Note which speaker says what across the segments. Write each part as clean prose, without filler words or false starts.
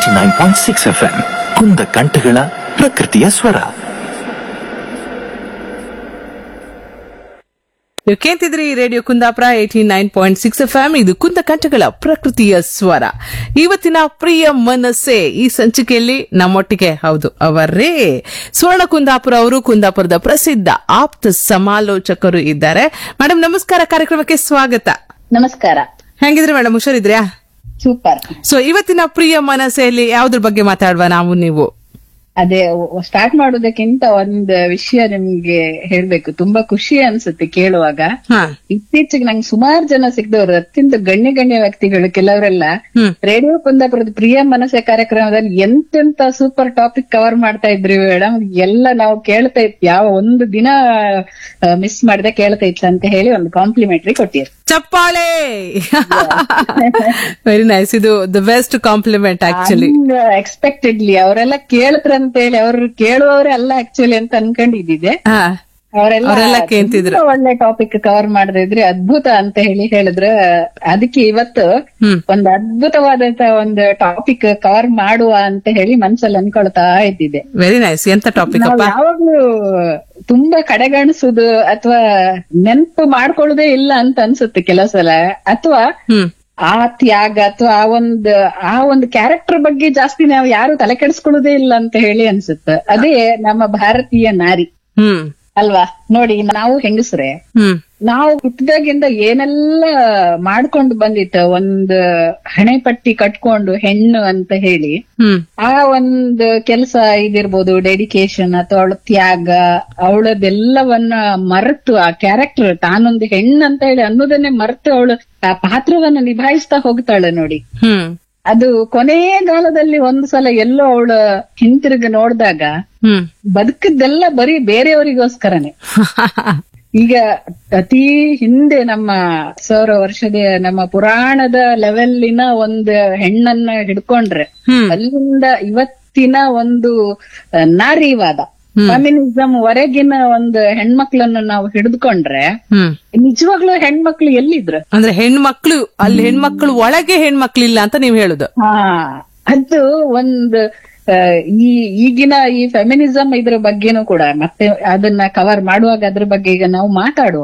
Speaker 1: 89.6 FM ಕುಂದ ಕಂಠಗಳ ಪ್ರಕೃತಿಯ ಸ್ವರ.
Speaker 2: ನೀವು ಕೇಳ್ತಿದ್ರಿ ರೇಡಿಯೋ ಕುಂದಾಪುರ 89.6 FM. ಇದು ಕುಂದ ಕಂಠಗಳ ಪ್ರಕೃತಿಯ ಸ್ವರ. ಇವತ್ತಿನ ಪ್ರಿಯ ಮನಸ್ಸೆ ಈ ಸಂಚಿಕೆಯಲ್ಲಿ ನಮ್ಮೊಟ್ಟಿಗೆ ಹೌದು ಅವರೇ ಸುವರ್ಣ ಕುಂದಾಪುರ ಅವರು, ಕುಂದಾಪುರದ ಪ್ರಸಿದ್ಧ ಆಪ್ತ ಸಮಾಲೋಚಕರು ಇದ್ದಾರೆ. ಮೇಡಮ್ ನಮಸ್ಕಾರ, ಕಾರ್ಯಕ್ರಮಕ್ಕೆ ಸ್ವಾಗತ.
Speaker 3: ನಮಸ್ಕಾರ.
Speaker 2: ಹೆಂಗಿದ್ರಿ ಮೇಡಮ್, ಹುಷಾರಿದ್ರ್ಯಾ?
Speaker 3: ಸೂಪರ್.
Speaker 2: ಸೊ ಇವತ್ತಿನ ಪ್ರಿಯ ಮನಸ್ಸೆಯಲ್ಲಿ ಯಾವ್ದ್ರ ಬಗ್ಗೆ ಮಾತಾಡುವ ನಾವು ನೀವು?
Speaker 3: ಅದೇ ಸ್ಟಾರ್ಟ್ ಮಾಡೋದಕ್ಕಿಂತ ಒಂದು ವಿಷಯ ನಿಮ್ಗೆ ಹೇಳ್ಬೇಕು. ತುಂಬಾ ಖುಷಿ ಅನ್ಸುತ್ತೆ ಕೇಳುವಾಗ. ಇತ್ತೀಚೆಗೆ ನಂಗೆ ಸುಮಾರು ಜನ ಸಿಕ್ದವರು, ಅತ್ಯಂತ ಗಣ್ಯ ವ್ಯಕ್ತಿಗಳು ಕೆಲವರೆಲ್ಲ ರೇಡಿಯೋ ಕುಂದಾಪುರದ ಪ್ರಿಯ ಮನಸ್ಸೆ ಕಾರ್ಯಕ್ರಮದಲ್ಲಿ ಎಂತೆಂತ ಸೂಪರ್ ಟಾಪಿಕ್ ಕವರ್ ಮಾಡ್ತಾ ಇದ್ರಿ ಮೇಡಮ್, ಎಲ್ಲ ನಾವು ಕೇಳ್ತಾ ಇತ್ತು, ಯಾವ ಒಂದು ದಿನ ಮಿಸ್ ಮಾಡದೆ ಕೇಳ್ತಾ ಇತ್ತು ಅಂತ ಹೇಳಿ ಒಂದು ಕಾಂಪ್ಲಿಮೆಂಟರಿ ಕೊಟ್ಟಿರಿ.
Speaker 2: ಚಪ್ಪಾಳೆ. Very nice. ಇದು ದ ಬೆಸ್ಟ್ ಕಾಂಪ್ಲಿಮೆಂಟ್ ಆಕ್ಚುಲಿ.
Speaker 3: ಎಕ್ಸ್ಪೆಕ್ಟೆಡ್ಲಿ ಅವರೆಲ್ಲ ಕೇಳ್ತಾರ ಅಂತ ಹೇಳಿ ಅವ್ರು ಕೇಳುವವರೇ ಅಲ್ಲ ಆಕ್ಚುಲಿ ಅಂತ ಅನ್ಕೊಂಡಿದ್ದೆ. ಅವರೆಲ್ಲ ಕೇಳ್ತಿದ್ರು. ಒಳ್ಳೆ ಟಾಪಿಕ್ ಕವರ್ ಮಾಡಿದ್ರೆ ಅದ್ಭುತ ಅಂತ ಹೇಳಿ ಹೇಳಿದ್ರೆ, ಅದಕ್ಕೆ ಇವತ್ತು ಒಂದು ಅದ್ಭುತವಾದಂತ ಒಂದು ಟಾಪಿಕ್ ಕವರ್ ಮಾಡುವ ಅಂತ ಹೇಳಿ ಮನ್ಸಲ್ಲಿ ಅನ್ಕೊಳ್ತಾ ಇದ್ದಿದೆ.
Speaker 2: Very nice. ಎಂತ ಟಾಪಿಕ್?
Speaker 3: ಯಾವಾಗ್ಲೂ ತುಂಬಾ ಕಡೆಗಣಿಸುದು ಅಥವಾ ನೆನಪು ಮಾಡ್ಕೊಳ್ಳೋದೇ ಇಲ್ಲ ಅಂತ ಅನ್ಸುತ್ತೆ ಕೆಲವು ಸಲ, ಅಥವಾ ಆ ತ್ಯಾಗ ಅಥವಾ ಆ ಒಂದು ಕ್ಯಾರೆಕ್ಟರ್ ಬಗ್ಗೆ ಜಾಸ್ತಿ ನಾವು ಯಾರು ತಲೆ ಕೆಡಿಸ್ಕೊಳ್ಳೋದೇ ಇಲ್ಲ ಅಂತ ಹೇಳಿ ಅನ್ಸುತ್ತೆ. ಅದೇ ನಮ್ಮ ಭಾರತೀಯ ನಾರಿ ಅಲ್ವಾ? ನೋಡಿ, ನಾವು ಹೆಂಗಸ್ರೆ, ನಾವು ಹುಟ್ಟಿದಾಗಿಂದ ಏನೆಲ್ಲ ಮಾಡ್ಕೊಂಡು ಬಂದಿತ್ತು, ಒಂದು ಹಣೆ ಪಟ್ಟಿ ಕಟ್ಕೊಂಡು ಹೆಣ್ಣು ಅಂತ ಹೇಳಿ ಆ ಒಂದು ಕೆಲಸ ಇದಿರ್ಬೋದು, ಡೆಡಿಕೇಶನ್ ಅಥವಾ ಅವಳ ತ್ಯಾಗ, ಅವಳದೆಲ್ಲವನ್ನ ಮರೆತು ಆ ಕ್ಯಾರೆಕ್ಟರ್, ತಾನೊಂದು ಹೆಣ್ಣು ಅಂತ ಹೇಳಿ ಅನ್ನೋದನ್ನೇ ಮರೆತು ಅವಳು ಆ ಪಾತ್ರವನ್ನ ನಿಭಾಯಿಸ್ತಾ ಹೋಗ್ತಾಳೆ ನೋಡಿ. ಅದು ಕೊನೆಯ ಕಾಲದಲ್ಲಿ ಒಂದು ಸಲ ಎಲ್ಲೋ ಅವಳು ಹಿಂತಿರುಗಿ ನೋಡಿದಾಗ ಬದುಕಿದ್ದೆಲ್ಲ ಬರೀ ಬೇರೆಯವರಿಗೋಸ್ಕರನೇ. ಈಗ ಅತಿ ಹಿಂದೆ ನಮ್ಮ 1000 ವರ್ಷದ ನಮ್ಮ ಪುರಾಣದ ಲೆವೆಲ್ಲಿನ ಒಂದು ಹೆಣ್ಣನ್ನ ಹಿಡ್ಕೊಂಡ್ರೆ, ಅಲ್ಲಿಂದ ಇವತ್ತಿನ ಒಂದು ನಾರಿವಾದ ಫೆಮಿನಿಸಂ ವರೆಗಿನ ಒಂದು ಹೆಣ್ಮಕ್ಳನ್ನು ನಾವು ಹಿಡಿದುಕೊಂಡ್ರೆ, ನಿಜವಾಗ್ಲೂ ಹೆಣ್ಮಕ್ಳು ಎಲ್ಲಿದ್ರು?
Speaker 2: ಅಂದ್ರೆ ಹೆಣ್ಮಕ್ಳು ಅಲ್ಲಿ, ಹೆಣ್ಮಕ್ಳು ಒಳಗೆ ಹೆಣ್ಮಕ್ಳು ಇಲ್ಲ ಅಂತ ನೀವ್ ಹೇಳುದು.
Speaker 3: ಅದು ಒಂದು ಈಗಿನ ಈ ಫೆಮಿನಿಸಂ ಇದ್ರ ಬಗ್ಗೆನೂ ಕೂಡ ಮತ್ತೆ ಅದನ್ನ ಕವರ್ ಮಾಡುವಾಗ ಅದ್ರ ಬಗ್ಗೆ ಈಗ ನಾವು ಮಾತಾಡುವ,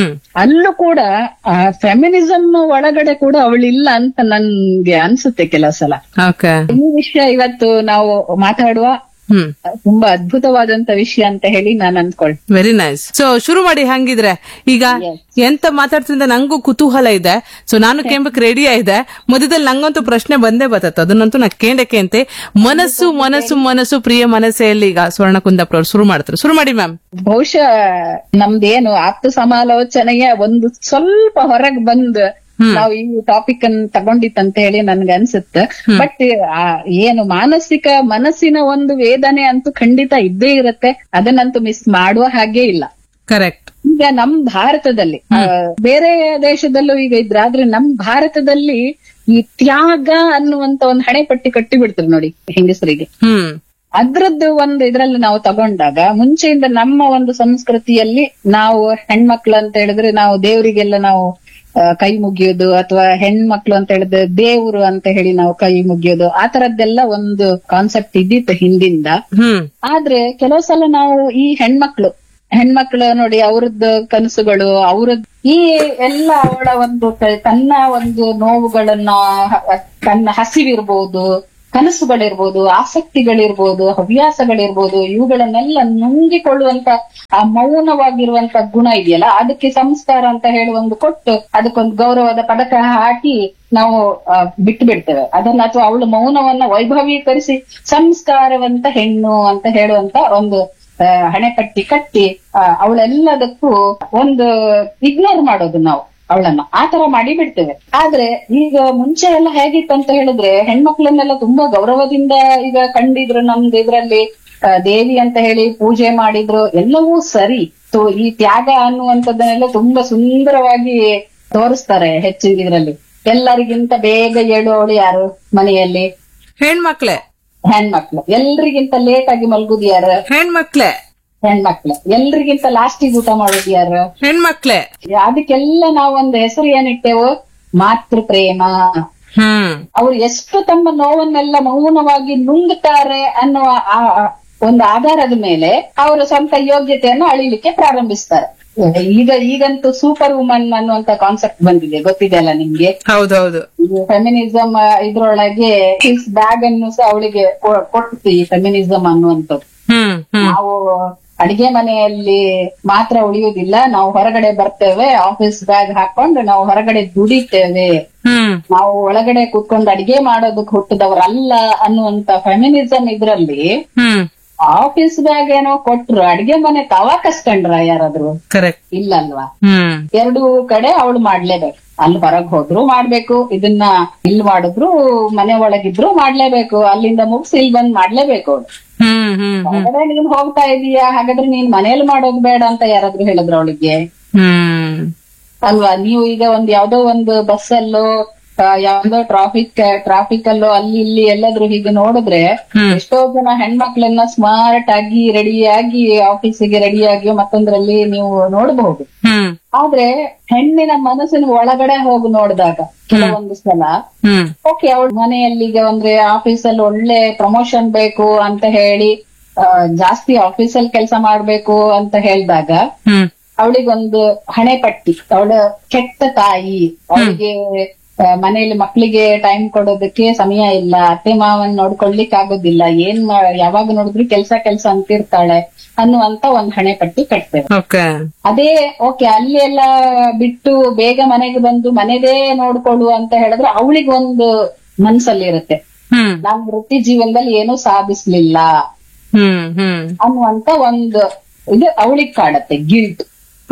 Speaker 3: ಅಲ್ಲೂ ಕೂಡ ಆ ಫೆಮಿನಿಸಂ ಒಳಗಡೆ ಕೂಡ ಅವಳಿಲ್ಲ ಅಂತ ನನ್ಗೆ ಅನ್ಸುತ್ತೆ ಕೆಲವು ಸಲ. ಈ ವಿಷಯ ಇವತ್ತು ನಾವು ಮಾತಾಡುವ ತುಂಬಾ ಅದ್ಭುತವಾದಂತ ವಿಷಯ ಅಂತ ಹೇಳಿ ನಾನು ಅನ್ಕೊಳ್.
Speaker 2: Very nice. ಸೊ ಶುರು ಮಾಡಿ. ಹಂಗಿದ್ರೆ ಈಗ ಎಂತ ಮಾತಾಡ್ತಿಂದ ನಂಗೂ ಕುತೂಹಲ ಇದೆ. ಸೊ ನಾನು ಕೇಂಬಕ್ ರೆಡಿ ಇದೆ. ಮಧ್ಯದಲ್ಲಿ ನಂಗಂತೂ ಪ್ರಶ್ನೆ ಬಂದೇ ಬರ್ತದೆ, ಅದನ್ನಂತೂ ನಾ ಕೇಂಡಕ್ಕೆ ಮನಸ್ಸು ಮನಸ್ಸು ಮನಸ್ಸು ಪ್ರಿಯ ಮನಸ್ಸೆಯಲ್ಲಿ ಈಗ ಸುವರ್ಣ ಕುಂದಾಪುರ ಅವ್ರು ಶುರು ಮಾಡ್ತಾರೆ. ಶುರು ಮಾಡಿ ಮ್ಯಾಮ್.
Speaker 3: ಬಹುಶಃ ನಮ್ದೇನು ಆಪ್ತ ಸಮಾಲೋಚನೆಯ ಒಂದು ಸ್ವಲ್ಪ ಹೊರಗೆ ಬಂದು ನಾವು ಈ ಟಾಪಿಕ್ ಅನ್ನು ತಗೊಂಡಿತ್ತಂತ ಹೇಳಿ ನನ್ಗೆ ಅನ್ಸುತ್ತೆ. ಬಟ್ ಏನು ಮಾನಸಿಕ ಮನಸ್ಸಿನ ಒಂದು ವೇದನೆ ಅಂತೂ ಖಂಡಿತ ಇದ್ದೇ ಇರುತ್ತೆ, ಅದನ್ನಂತೂ ಮಿಸ್ ಮಾಡುವ ಹಾಗೆ ಇಲ್ಲ.
Speaker 2: ಕರೆಕ್ಟ್.
Speaker 3: ಈಗ ನಮ್ ಭಾರತದಲ್ಲಿ, ಬೇರೆ ದೇಶದಲ್ಲೂ ಈಗ ಇದ್ರಾದ್ರೆ ನಮ್ ಭಾರತದಲ್ಲಿ ಈ ತ್ಯಾಗ ಅನ್ನುವಂತ ಒಂದು ಹಣೆ ಪಟ್ಟಿ ಕಟ್ಟಿ ಬಿಡ್ತಾರೆ ನೋಡಿ ಹೆಂಗಸರಿಗೆ. ಅದ್ರದ್ದು ಒಂದು ಇದ್ರಲ್ಲಿ ನಾವು ತಗೊಂಡಾಗ, ಮುಂಚೆಯಿಂದ ನಮ್ಮ ಒಂದು ಸಂಸ್ಕೃತಿಯಲ್ಲಿ ನಾವು ಹೆಣ್ಮಕ್ಳು ಅಂತ ಹೇಳಿದ್ರೆ ನಾವು ದೇವರಿಗೆಲ್ಲ ನಾವು ಕೈ ಮುಗಿಯೋದು, ಅಥವಾ ಹೆಣ್ಮಕ್ಳು ಅಂತ ಹೇಳಿದ್ರೆ ದೇವ್ರು ಅಂತ ಹೇಳಿ ನಾವು ಕೈ ಮುಗಿಯೋದು, ಆ ತರದ್ದೆಲ್ಲ ಒಂದು ಕಾನ್ಸೆಪ್ಟ್ ಇದ್ದಿತ್ತು ಹಿಂದಿಂದ. ಆದ್ರೆ ಕೆಲವು ಸಲ ನಾವು ಈ ಹೆಣ್ಮಕ್ಳು ನೋಡಿ, ಅವ್ರದ್ದು ಕನಸುಗಳು, ಅವ್ರದ್ದು ಈ ಎಲ್ಲ ಅವಳ ಒಂದು ತನ್ನ ಒಂದು ನೋವುಗಳನ್ನ, ತನ್ನ ಹಸಿವಿರ್ಬೋದು, ಕನಸುಗಳಿರ್ಬೋದು, ಆಸಕ್ತಿಗಳಿರ್ಬೋದು, ಹವ್ಯಾಸಗಳಿರ್ಬೋದು, ಇವುಗಳನ್ನೆಲ್ಲ ನುಂಗಿಕೊಳ್ಳುವಂತ ಆ ಮೌನವಾಗಿರುವಂತ ಗುಣ ಇದೆಯಲ್ಲ, ಅದಕ್ಕೆ ಸಂಸ್ಕಾರ ಅಂತ ಹೇಳಿ ಒಂದು ಕೊಟ್ಟು ಅದಕ್ಕೊಂದು ಗೌರವದ ಪದಕ ಹಾಕಿ ನಾವು ಬಿಟ್ಟು ಬಿಡ್ತೇವೆ ಅದನ್ನ. ಅಥವಾ ಅವಳು ಮೌನವನ್ನ ವೈಭವೀಕರಿಸಿ ಸಂಸ್ಕಾರವಂತ ಹೆಣ್ಣು ಅಂತ ಹೇಳುವಂತ ಒಂದು ಹಣೆಪಟ್ಟಿ ಕಟ್ಟಿ ಅವಳೆಲ್ಲದಕ್ಕೂ ಒಂದು ಇಗ್ನೋರ್ ಮಾಡೋದು ನಾವು ಅವಳನ್ನ, ಆ ತರ ಮಾಡಿ ಬಿಡ್ತೇವೆ. ಆದ್ರೆ ಈಗ ಮುಂಚೆ ಎಲ್ಲ ಹೇಗಿತ್ತು ಅಂತ ಹೇಳಿದ್ರೆ, ಹೆಣ್ಮಕ್ಳನ್ನೆಲ್ಲ ತುಂಬಾ ಗೌರವದಿಂದ ಈಗ ಕಂಡಿದ್ರು. ನಮ್ದು ಇದ್ರಲ್ಲಿ ದೇವಿ ಅಂತ ಹೇಳಿ ಪೂಜೆ ಮಾಡಿದ್ರು, ಎಲ್ಲವೂ ಸರಿ. ಈ ತ್ಯಾಗ ಅನ್ನುವಂಥದ್ದನ್ನೆಲ್ಲ ತುಂಬಾ ಸುಂದರವಾಗಿ ತೋರಿಸ್ತಾರೆ ಹೆಚ್ಚಿನ ಇದ್ರಲ್ಲಿ. ಎಲ್ಲರಿಗಿಂತ ಬೇಗ ಹೇಳುವವಳು ಯಾರು ಮನೆಯಲ್ಲಿ?
Speaker 2: ಹೆಣ್ಮಕ್ಳು.
Speaker 3: ಎಲ್ರಿಗಿಂತ ಲೇಟ್ ಆಗಿ ಮಲ್ಗುದು ಯಾರು?
Speaker 2: ಹೆಣ್ಮಕ್ಳು.
Speaker 3: ಎಲ್ರಿಗಿಂತ ಲಾಸ್ಟಿಗೆ ಊಟ ಮಾಡೋದು ಯಾರು?
Speaker 2: ಹೆಣ್ಮಕ್ಳೆ.
Speaker 3: ಅದಕ್ಕೆಲ್ಲ ನಾವೊಂದು ಹೆಸರು ಏನಿಟ್ಟೆವು? ಮಾತೃ ಪ್ರೇಮ ಅವ್ರು ಎಷ್ಟು ತಮ್ಮ ನೋವನ್ನೆಲ್ಲ ಮೌನವಾಗಿ ನುಂಗುತ್ತಾರೆ ಅನ್ನುವ ಒಂದು ಆಧಾರದ ಮೇಲೆ ಅವರ ಸ್ವಂತ ಯೋಗ್ಯತೆಯನ್ನು ಅಳಿಲಿಕ್ಕೆ ಪ್ರಾರಂಭಿಸ್ತಾರೆ. ಈಗಂತೂ ಸೂಪರ್ ವುಮನ್ ಅನ್ನುವಂತ ಕಾನ್ಸೆಪ್ಟ್ ಬಂದಿದೆ, ಗೊತ್ತಿದೆ ಅಲ್ಲ ನಿಮ್ಗೆ?
Speaker 2: ಹೌದೌದು.
Speaker 3: ಫೆಮಿನಿಸಂ ಇದ್ರೊಳಗೆ ಹಿಸ್ ಬ್ಯಾಗ್ ಅನ್ನು ಸಹ ಅವಳಿಗೆ ಕೊಡ್ತು ಈ ಫೆಮಿನಿಸಂ ಅನ್ನುವಂಥದ್ದು. ನಾವು ಅಡಿಗೆ ಮನೆಯಲ್ಲಿ ಮಾತ್ರ ಉಳಿಯುವುದಿಲ್ಲ, ನಾವು ಹೊರಗಡೆ ಬರ್ತೇವೆ, ಆಫೀಸ್ ಬ್ಯಾಗ್ ಹಾಕೊಂಡು ನಾವು ಹೊರಗಡೆ ದುಡಿತೇವೆ, ನಾವು ಒಳಗಡೆ ಕೂತ್ಕೊಂಡು ಅಡಿಗೆ ಮಾಡೋದಕ್ಕೆ ಹುಟ್ಟಿದವರಲ್ಲ ಅನ್ನುವಂತ ಫೆಮಿನಿಸಂ ಇದ್ರಲ್ಲಿ ಆಫೀಸ್ ಬ್ಯಾಗ್ ಏನೋ ಕೊಟ್ರು, ಅಡಿಗೆ ಮನೆ ತವಾ ಕಸ್ಕೊಂಡ್ರ ಯಾರಾದ್ರೂ?
Speaker 2: ಕರೆಕ್ಟ್
Speaker 3: ಇಲ್ಲ ಅಲ್ವಾ? ಎರಡೂ ಕಡೆ ಅವಳು ಮಾಡ್ಲೇಬೇಕು. ಅಲ್ಲಿ ಹೊರಗ್ ಹೋದ್ರು ಮಾಡ್ಬೇಕು, ಇದನ್ನ ಇಲ್ಲಿ ಮಾಡಿದ್ರು ಮನೆ ಒಳಗಿದ್ರು ಮಾಡ್ಲೇಬೇಕು, ಅಲ್ಲಿಂದ ಮುಗಿಸಿ ಇಲ್ಲಿ ಬಂದ್ ಮಾಡ್ಲೇಬೇಕು ಅವಳು. ಹೊರಗಡೆ ನೀನ್ ಹೋಗ್ತಾ ಇದೀಯಾ, ಹಾಗಾದ್ರೆ ನೀನ್ ಮನೇಲಿ ಮಾಡೋದು ಬೇಡ ಅಂತ ಯಾರಾದ್ರೂ ಹೇಳಿದ್ರು ಅವಳಿಗೆ? ಅಲ್ವಾ? ನೀವು ಈಗ ಯಾವ್ದೋ ಒಂದು ಬಸ್ ಅಲ್ಲೋ ಯಾವ್ದೋ ಟ್ರಾಫಿಕ್ ಅಲ್ಲೋ ಅಲ್ಲಿ ಇಲ್ಲಿ ಎಲ್ಲಾದ್ರೂ ಹೀಗೆ ನೋಡಿದ್ರೆ ಎಷ್ಟೋ ಜನ ಹೆಣ್ಮಕ್ಳನ್ನ ಸ್ಮಾರ್ಟ್ ಆಗಿ ರೆಡಿಯಾಗಿ ಆಫೀಸಿಗೆ ರೆಡಿಯಾಗಿ ಮತ್ತೊಂದ್ರಲ್ಲಿ ನೀವು ನೋಡಬಹುದು. ಆದ್ರೆ ಹೆಣ್ಣಿನ ಮನಸ್ಸಿನ ಒಳಗಡೆ ಹೋಗಿ ನೋಡಿದಾಗ ಕೆಲವೊಂದು ಸಲ ಓಕೆ ಅವಳ ಮನೆಯಲ್ಲಿ ಈಗ ಅಂದ್ರೆ ಆಫೀಸಲ್ಲಿ ಒಳ್ಳೆ ಪ್ರಮೋಷನ್ ಬೇಕು ಅಂತ ಹೇಳಿ ಜಾಸ್ತಿ ಆಫೀಸಲ್ಲಿ ಕೆಲಸ ಮಾಡ್ಬೇಕು ಅಂತ ಹೇಳಿದಾಗ ಅವಳಿಗೊಂದು ಹಣೆ ಪಟ್ಟಿ, ಅವಳ ಕೆಟ್ಟ ತಾಯಿ, ಅವಳಿಗೆ ಮನೆಯಲ್ಲಿ ಮಕ್ಳಿಗೆ ಟೈಮ್ ಕೊಡೋದಕ್ಕೆ ಸಮಯ ಇಲ್ಲ, ಅತ್ತೆ ಮಾವನ್ ನೋಡ್ಕೊಳ್ಲಿಕ್ ಆಗೋದಿಲ್ಲ, ಯಾವಾಗ ನೋಡಿದ್ರು ಕೆಲ್ಸ ಅಂತಿರ್ತಾಳೆ ಅನ್ನುವಂತ ಒಂದ್ ಹಣೆ ಪಟ್ಟಿ ಕಟ್ತೇವೆ. ಅದೇ ಓಕೆ ಅಲ್ಲಿ ಎಲ್ಲ ಬಿಟ್ಟು ಬೇಗ ಮನೆಗೆ ಬಂದು ಮನೆದೇ ನೋಡ್ಕೊಳ್ಳು ಅಂತ ಹೇಳಿದ್ರೆ ಅವಳಿಗೊಂದು ಮನ್ಸಲ್ಲಿ ಇರುತ್ತೆ, ನಾನ್ ವೃತ್ತಿ ಜೀವನದಲ್ಲಿ ಏನೂ ಸಾಧಿಸ್ಲಿಲ್ಲ ಅನ್ನುವಂತ ಒಂದು ಇದು ಅವಳಿಗೆ ಕಾಡತ್ತೆ, ಗಿಲ್ಟ್.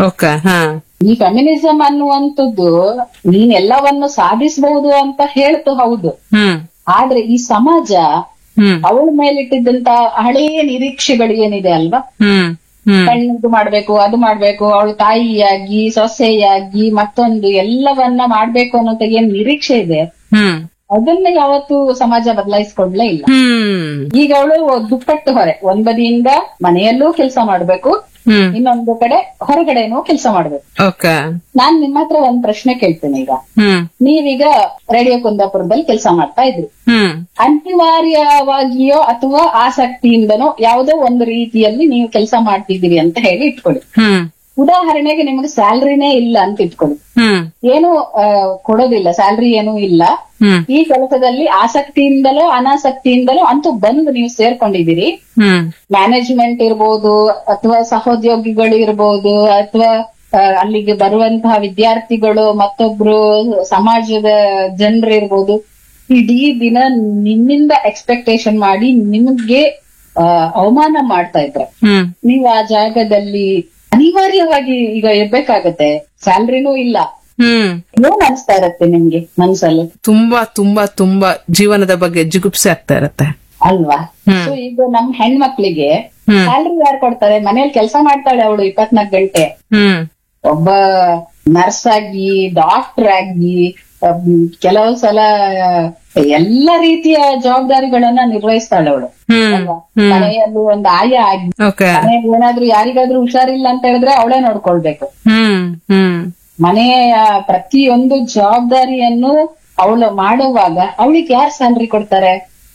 Speaker 3: ಈ ಫೆಮಿನಿಸಂ ಅನ್ನುವಂಥದ್ದು ನೀನ್ ಎಲ್ಲವನ್ನು ಸಾಧಿಸಬಹುದು ಅಂತ ಹೇಳ್ತು, ಹೌದು. ಆದ್ರೆ ಈ ಸಮಾಜ ಅವಳ ಮೇಲಿಟ್ಟಿದ್ದಂತ ಹಳೆಯ ನಿರೀಕ್ಷೆಗಳು ಏನಿದೆ ಅಲ್ವಾ, ಹೆಣ್ಣಿದು ಮಾಡ್ಬೇಕು, ಅದು ಮಾಡ್ಬೇಕು, ಅವಳು ತಾಯಿಯಾಗಿ ಸೊಸೆಯಾಗಿ ಮತ್ತೊಂದು ಎಲ್ಲವನ್ನ ಮಾಡ್ಬೇಕು ಅನ್ನೋಂತ ಏನ್ ನಿರೀಕ್ಷೆ ಇದೆ ಅದನ್ನ ಯಾವತ್ತು ಸಮಾಜ ಬದಲಾಯಿಸ್ಕೊಡ್ಲೇ ಇಲ್ಲ. ಈಗ ಅವಳು ದುಪ್ಪಟ್ಟು ಹೊರೆ, ಒಂದ್ ಬದಿಯಿಂದ ಮನೆಯಲ್ಲೂ ಕೆಲಸ ಮಾಡ್ಬೇಕು, ಇನ್ನೊಂದು ಕಡೆ ಹೊರಗಡೆನೂ ಕೆಲಸ ಮಾಡ್ಬೇಕು. ನಾನ್ ನಿಮ್ಮ ಹತ್ರ ಒಂದ್ ಪ್ರಶ್ನೆ ಕೇಳ್ತೇನೆ. ಈಗ ನೀವೀಗ ರೇಡಿಯೋ ಕುಂದಾಪುರದಲ್ಲಿ ಕೆಲಸ ಮಾಡ್ತಾ ಇದ್ರಿ, ಅನಿವಾರ್ಯವಾಗಿಯೋ ಅಥವಾ ಆಸಕ್ತಿಯಿಂದನೋ ಯಾವುದೋ ಒಂದು ರೀತಿಯಲ್ಲಿ ನೀವು ಕೆಲಸ ಮಾಡ್ತಿದ್ದೀರಿ ಅಂತ ಹೇಳಿ ಇಟ್ಕೊಳ್ಳಿ. ಉದಾಹರಣೆಗೆ ನಿಮ್ಗೆ ಸ್ಯಾಲ್ರಿನೇ ಇಲ್ಲ ಅಂತ ಇಟ್ಕೊಳ್ಳಿ, ಏನು ಕೊಡೋದಿಲ್ಲ, ಸ್ಯಾಲ್ರಿ ಏನೂ ಇಲ್ಲ. ಈ ಕೆಲಸದಲ್ಲಿ ಆಸಕ್ತಿಯಿಂದಲೋ ಅನಾಸಕ್ತಿಯಿಂದಲೋ ಅಂತೂ ಬಂದು ನೀವು ಸೇರ್ಕೊಂಡಿದ್ದೀರಿ. ಮ್ಯಾನೇಜ್ಮೆಂಟ್ ಇರ್ಬೋದು ಅಥವಾ ಸಹೋದ್ಯೋಗಿಗಳು ಇರ್ಬೋದು ಅಥವಾ ಅಲ್ಲಿಗೆ ಬರುವಂತಹ ವಿದ್ಯಾರ್ಥಿಗಳು ಮತ್ತೊಬ್ರು ಸಮಾಜದ ಜನರು ಇರ್ಬೋದು, ಇಡೀ ದಿನ ನಿಮ್ಮಿಂದ ಎಕ್ಸ್ಪೆಕ್ಟೇಷನ್ ಮಾಡಿ ನಿಮ್ಗೆ ಅವಮಾನ ಮಾಡ್ತಾ ಇದ್ರೆ ನೀವು ಆ ಜಾಗದಲ್ಲಿ ಅನಿವಾರ್ಯವಾಗಿ ಈಗ ಇರ್ಬೇಕಾಗತ್ತೆ, ಸ್ಯಾಲ್ರಿನೂ ಇಲ್ಲ. ಏನ್ ಅನ್ಸ್ತಾ ಇರತ್ತೆ ನಿಮ್ಗೆ ಮನ್ಸಲ್ಲಿ?
Speaker 2: ತುಂಬಾ ತುಂಬಾ ತುಂಬಾ ಜೀವನದ ಬಗ್ಗೆ ಜಿಗುಪ್ಸೆ ಆಗ್ತಾ ಇರತ್ತೆ
Speaker 3: ಅಲ್ವಾ? ಸೊ ಈಗ ನಮ್ ಹೆಣ್ಮಕ್ಳಿಗೆ ಸ್ಯಾಲ್ರಿ ಯಾರು ಕೊಡ್ತಾರೆ? ಮನೇಲಿ ಕೆಲಸ ಮಾಡ್ತಾಳೆ ಅವಳು 24 ಗಂಟೆ, ಒಬ್ಬ ನರ್ಸ್ ಆಗಿ ಡಾಕ್ಟರ್ ಆಗಿ ಕೆಲವು ಸಲ ಎಲ್ಲ ರೀತಿಯ ಜವಾಬ್ದಾರಿಗಳನ್ನ ನಿರ್ವಹಿಸ್ತಾಳೆ ಅವಳು. ಮನೆಯಲ್ಲಿ ಒಂದು ಆಯ ಆಗಿ ಮನೆಯಲ್ಲಿ ಏನಾದ್ರೂ ಯಾರಿಗಾದ್ರೂ ಹುಷಾರಿಲ್ಲ ಅಂತ ಹೇಳಿದ್ರೆ ಅವಳೇ ನೋಡ್ಕೊಳ್ಬೇಕು. ಮನೆಯ ಪ್ರತಿಯೊಂದು ಜವಾಬ್ದಾರಿಯನ್ನು ಅವಳು ಮಾಡುವಾಗ ಅವಳಿಗೆ ಯಾರು ಸ್ಯಾಲ್ರಿ ಕೊಡ್ತಾರೆ?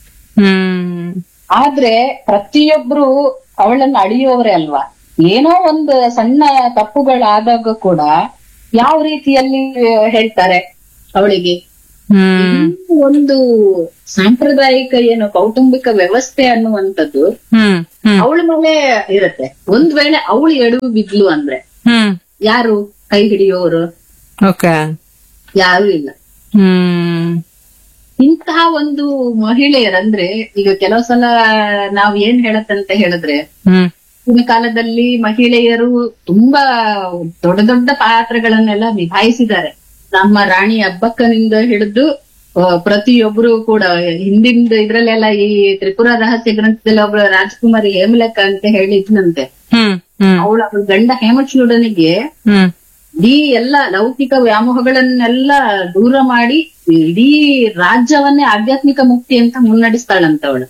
Speaker 3: ಆದ್ರೆ ಪ್ರತಿಯೊಬ್ರು ಅವಳನ್ನ ಅಳಿಯೋವ್ರೆ ಅಲ್ವಾ? ಏನೋ ಒಂದು ಸಣ್ಣ ತಪ್ಪುಗಳಾದಾಗ ಕೂಡ ಯಾವ ರೀತಿಯಲ್ಲಿ ಹೇಳ್ತಾರೆ ಅವಳಿಗೆ? ಒಂದು ಸಾಂಪ್ರದಾಯಿಕ ಏನು ಕೌಟುಂಬಿಕ ವ್ಯವಸ್ಥೆ ಅನ್ನುವಂಥದ್ದು ಅವಳ ಮೇಲೆ ಇರತ್ತೆ. ಒಂದ್ ವೇಳೆ ಅವಳು ಎಡವು ಬಿದ್ಲು ಅಂದ್ರೆ ಯಾರು ಕೈ ಹಿಡಿಯೋರು? ಯಾರು ಇಲ್ಲ. ಇಂತಹ ಒಂದು ಮಹಿಳೆಯರಂದ್ರೆ ಈಗ ಕೆಲವು ಸಲ ನಾವ್ ಏನ್ ಹೇಳತ್ತಂತ ಹೇಳಿದ್ರೆ, ಈ ಕಾಲದಲ್ಲಿ ಮಹಿಳೆಯರು ತುಂಬಾ ದೊಡ್ಡ ದೊಡ್ಡ ಪಾತ್ರಗಳನ್ನೆಲ್ಲ ನಿಭಾಯಿಸಿದ್ದಾರೆ. ನಮ್ಮ ರಾಣಿ ಅಬ್ಬಕ್ಕನಿಂದ ಹಿಡಿದು ಪ್ರತಿಯೊಬ್ರು ಕೂಡ ಹಿಂದಿಂದ ಇದ್ರಲ್ಲೆಲ್ಲ ಈ ತ್ರಿಪುರ ರಹಸ್ಯ ಗ್ರಂಥದಲ್ಲಿ ಒಬ್ಬಳು ರಾಜಕುಮಾರಿ ಹೇಮಲಕ ಅಂತ ಹೇಳಿದ್ನಂತೆ. ಅವಳ ಗಂಡ ಹೇಮಚೂಡನಿಗೆ ಇಡೀ ಎಲ್ಲ ಲೌಕಿಕ ವ್ಯಾಮೋಹಗಳನ್ನೆಲ್ಲ ದೂರ ಮಾಡಿ ಇಡೀ ರಾಜ್ಯವನ್ನೇ ಆಧ್ಯಾತ್ಮಿಕ ಮುಕ್ತಿ ಅಂತ ಮುನ್ನಡೆಸ್ತಾಳಂತ ಅವಳು.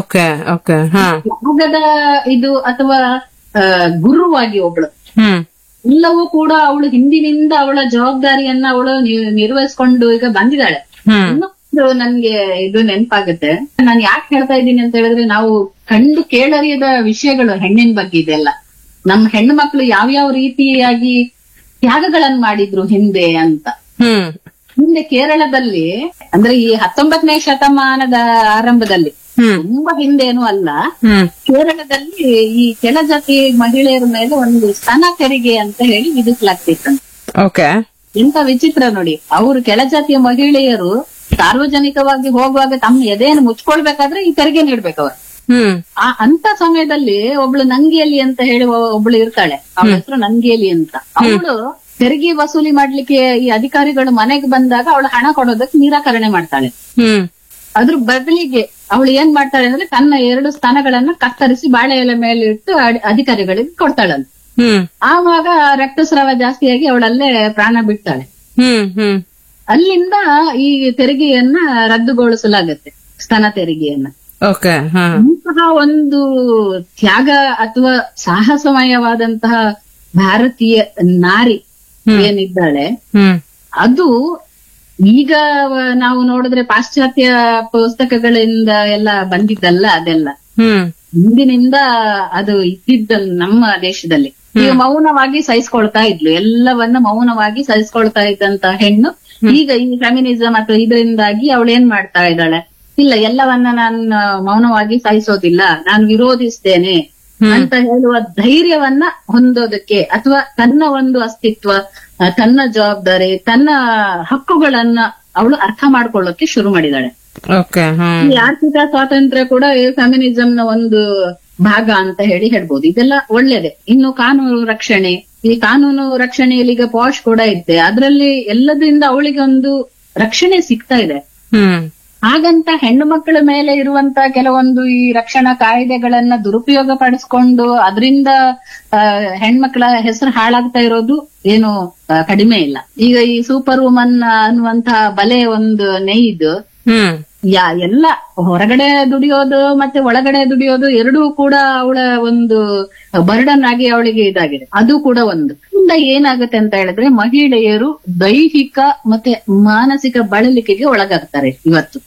Speaker 3: ಯಾಗದ ಇದು ಅಥವಾ ಗುರುವಾಗಿ ಒಬ್ಳು ಎಲ್ಲವೂ ಕೂಡ ಅವಳು ಹಿಂದಿನಿಂದ ಅವಳ ಜವಾಬ್ದಾರಿಯನ್ನ ಅವಳು ನಿರ್ವಹಿಸ್ಕೊಂಡು ಈಗ ಬಂದಿದ್ದಾಳೆ. ಇನ್ನೊಂದು ನನ್ಗೆ ಇದು ನೆನಪಾಗುತ್ತೆ. ನಾನು ಯಾಕೆ ಹೇಳ್ತಾ ಇದ್ದೀನಿ ಅಂತ ಹೇಳಿದ್ರೆ, ನಾವು ಕಂಡು ಕೇಳರಿಯದ ವಿಷಯಗಳು ಹೆಣ್ಣಿನ ಬಗ್ಗೆ ಇದೆಲ್ಲ. ನಮ್ಮ ಹೆಣ್ಣು ಮಕ್ಕಳು ಯಾವ್ಯಾವ ರೀತಿಯಾಗಿ ತ್ಯಾಗಗಳನ್ನ ಮಾಡಿದ್ರು ಹಿಂದೆ ಅಂತ. ಹಿಂದೆ ಕೇರಳದಲ್ಲಿ, ಅಂದ್ರೆ ಈ 19ನೇ ಶತಮಾನದ ಆರಂಭದಲ್ಲಿ, ತುಂಬಾ ಹಿಂದೇನು ಅಲ್ಲ, ಕೇರಳದಲ್ಲಿ ಈ ಕೆಳಜಾತಿ ಮಹಿಳೆಯರ ಮೇಲೆ ಒಂದು ಸ್ತನ ತೆರಿಗೆ ಅಂತ ಹೇಳಿ ವಿಧಿಸಲಾಗ್ತಿತ್ತಂತೆ.
Speaker 2: ಓಕೆ.
Speaker 3: ಇಂತ ವಿಚಿತ್ರ ನೋಡಿ, ಅವರು ಕೆಳಜಾತಿಯ ಮಹಿಳೆಯರು ಸಾರ್ವಜನಿಕವಾಗಿ ಹೋಗುವಾಗ ತಮ್ಮ ಎದೆಯನ್ನು ಮುಚ್ಕೊಳ್ಬೇಕಾದ್ರೆ ಈ ತೆರಿಗೆ ನೀಡ್ಬೇಕು ಅವರು. ಅಂತ ಸಮಯದಲ್ಲಿ ಒಬ್ಳು ನಂಗಿಯಲ್ಲಿ ಅಂತ ಹೇಳಿ ಒಬ್ಳು ಇರ್ತಾಳೆ, ಅವಳ ಹೆಸರು ನಂಗಿಯಲ್ಲಿ ಅಂತ. ಅವಳು ತೆರಿಗೆ ವಸೂಲಿ ಮಾಡ್ಲಿಕ್ಕೆ ಈ ಅಧಿಕಾರಿಗಳು ಮನೆಗೆ ಬಂದಾಗ ಅವಳು ಹಣ ಕೊಡೋದಕ್ಕೆ ನಿರಾಕರಣೆ ಮಾಡ್ತಾಳೆ. ಅದ್ರ ಬದಲಿಗೆ ಅವಳು ಏನ್ ಮಾಡ್ತಾಳೆ ಅಂದ್ರೆ, ತನ್ನ 2 ಸ್ತನಗಳನ್ನ ಕತ್ತರಿಸಿ ಬಾಳೆ ಎಲೆ ಮೇಲೆ ಇಟ್ಟು ಅಧಿಕಾರಿಗಳಿಗೆ ಕೊಡ್ತಾಳಂತ. ಆವಾಗ ರಕ್ತಸ್ರಾವ ಜಾಸ್ತಿಯಾಗಿ ಅವಳಲ್ಲೇ ಪ್ರಾಣ ಬಿಡ್ತಾಳೆ. ಅಲ್ಲಿಂದ ಈ ತೆರಿಗೆಯನ್ನ ರದ್ದುಗೊಳಿಸಲಾಗತ್ತೆ, ಸ್ತನ ತೆರಿಗೆಯನ್ನ. ಇಂತಹ ಒಂದು ತ್ಯಾಗ ಅಥವಾ ಸಾಹಸಮಯವಾದಂತಹ ಭಾರತೀಯ ನಾರಿ ಏನಿದ್ದಾಳೆ, ಅದು ಈಗ ನಾವು ನೋಡಿದ್ರೆ ಪಾಶ್ಚಾತ್ಯ ಪುಸ್ತಕಗಳಿಂದ ಎಲ್ಲ ಬಂದಿದ್ದಲ್ಲ ಅದೆಲ್ಲ. ಹಿಂದಿನಿಂದ ಅದು ಇದ್ದಿದ್ದ ನಮ್ಮ ದೇಶದಲ್ಲಿ. ಈಗ ಮೌನವಾಗಿ ಸಹಿಸ್ಕೊಳ್ತಾ ಇದ್ಲು, ಎಲ್ಲವನ್ನ ಮೌನವಾಗಿ ಸಹಿಸ್ಕೊಳ್ತಾ ಇದ್ದಂತ ಹೆಣ್ಣು ಈಗ ಈ ಫೆಮಿನಿಸಂ ಅಥವಾ ಇದರಿಂದಾಗಿ ಅವಳು ಏನ್ ಮಾಡ್ತಾ ಇದ್ದಾಳೆ, ಇಲ್ಲ ಎಲ್ಲವನ್ನ ನಾನು ಮೌನವಾಗಿ ಸಹಿಸೋದಿಲ್ಲ, ನಾನು ವಿರೋಧಿಸ್ತೇನೆ ಅಂತ ಹೇಳುವ ಧೈರ್ಯವನ್ನ ಹೊಂದೋದಕ್ಕೆ, ಅಥವಾ ತನ್ನ ಒಂದು ಅಸ್ತಿತ್ವ, ತನ್ನ ಜವಾಬ್ದಾರಿ, ತನ್ನ ಹಕ್ಕುಗಳನ್ನ ಅವಳು ಅರ್ಥ ಮಾಡ್ಕೊಳ್ಳೋಕೆ ಶುರು ಮಾಡಿದಾಳೆ. ಈ ಆರ್ಥಿಕ ಸ್ವಾತಂತ್ರ್ಯ ಕೂಡ ಫೆಮಿನಿಸಂ ನ ಒಂದು ಭಾಗ ಅಂತ ಹೇಳಿ ಹೇಳ್ಬೋದು. ಇದೆಲ್ಲ ಒಳ್ಳೇದೆ. ಇನ್ನು ಕಾನೂನು ರಕ್ಷಣೆ, ಈ ಕಾನೂನು ರಕ್ಷಣೆಯಲ್ಲಿ ಈಗ ಪಾಶ್ ಕೂಡ ಇದೆ, ಅದರಲ್ಲಿ ಎಲ್ಲದರಿಂದ ಅವಳಿಗೆ ಒಂದು ರಕ್ಷಣೆ ಸಿಗ್ತಾ ಇದೆ. ಹಾಗಂತ ಹೆಣ್ಣು ಮಕ್ಕಳ ಮೇಲೆ ಇರುವಂತ ಕೆಲವೊಂದು ಈ ರಕ್ಷಣಾ ಕಾಯ್ದೆಗಳನ್ನ ದುರುಪಯೋಗ ಪಡಿಸ್ಕೊಂಡು ಅದರಿಂದ ಹೆಣ್ಮಕ್ಳ ಹೆಸರು ಹಾಳಾಗ್ತಾ ಇರೋದು ಏನು ಕಡಿಮೆ ಇಲ್ಲ. ಈಗ ಈ ಸೂಪರ್ ವುಮನ್ ಅನ್ನುವಂತಹ ಬಲೆ ಒಂದು ನೇಯ್ದು ಎಲ್ಲ ಹೊರಗಡೆ ದುಡಿಯೋದು ಮತ್ತೆ ಒಳಗಡೆ ದುಡಿಯೋದು ಎರಡೂ ಕೂಡ ಅವಳ ಒಂದು ಬರ್ಡನ್ ಆಗಿ ಅವಳಿಗೆ ಇದಾಗಿದೆ. ಅದು ಕೂಡ ಒಂದು. ಇಂದ ಏನಾಗುತ್ತೆ ಅಂತ ಹೇಳಿದ್ರೆ, ಮಹಿಳೆಯರು ದೈಹಿಕ ಮತ್ತೆ ಮಾನಸಿಕ ಬಳಲಿಕೆಗೆ ಒಳಗಾಗ್ತಾರೆ ಇವತ್ತು.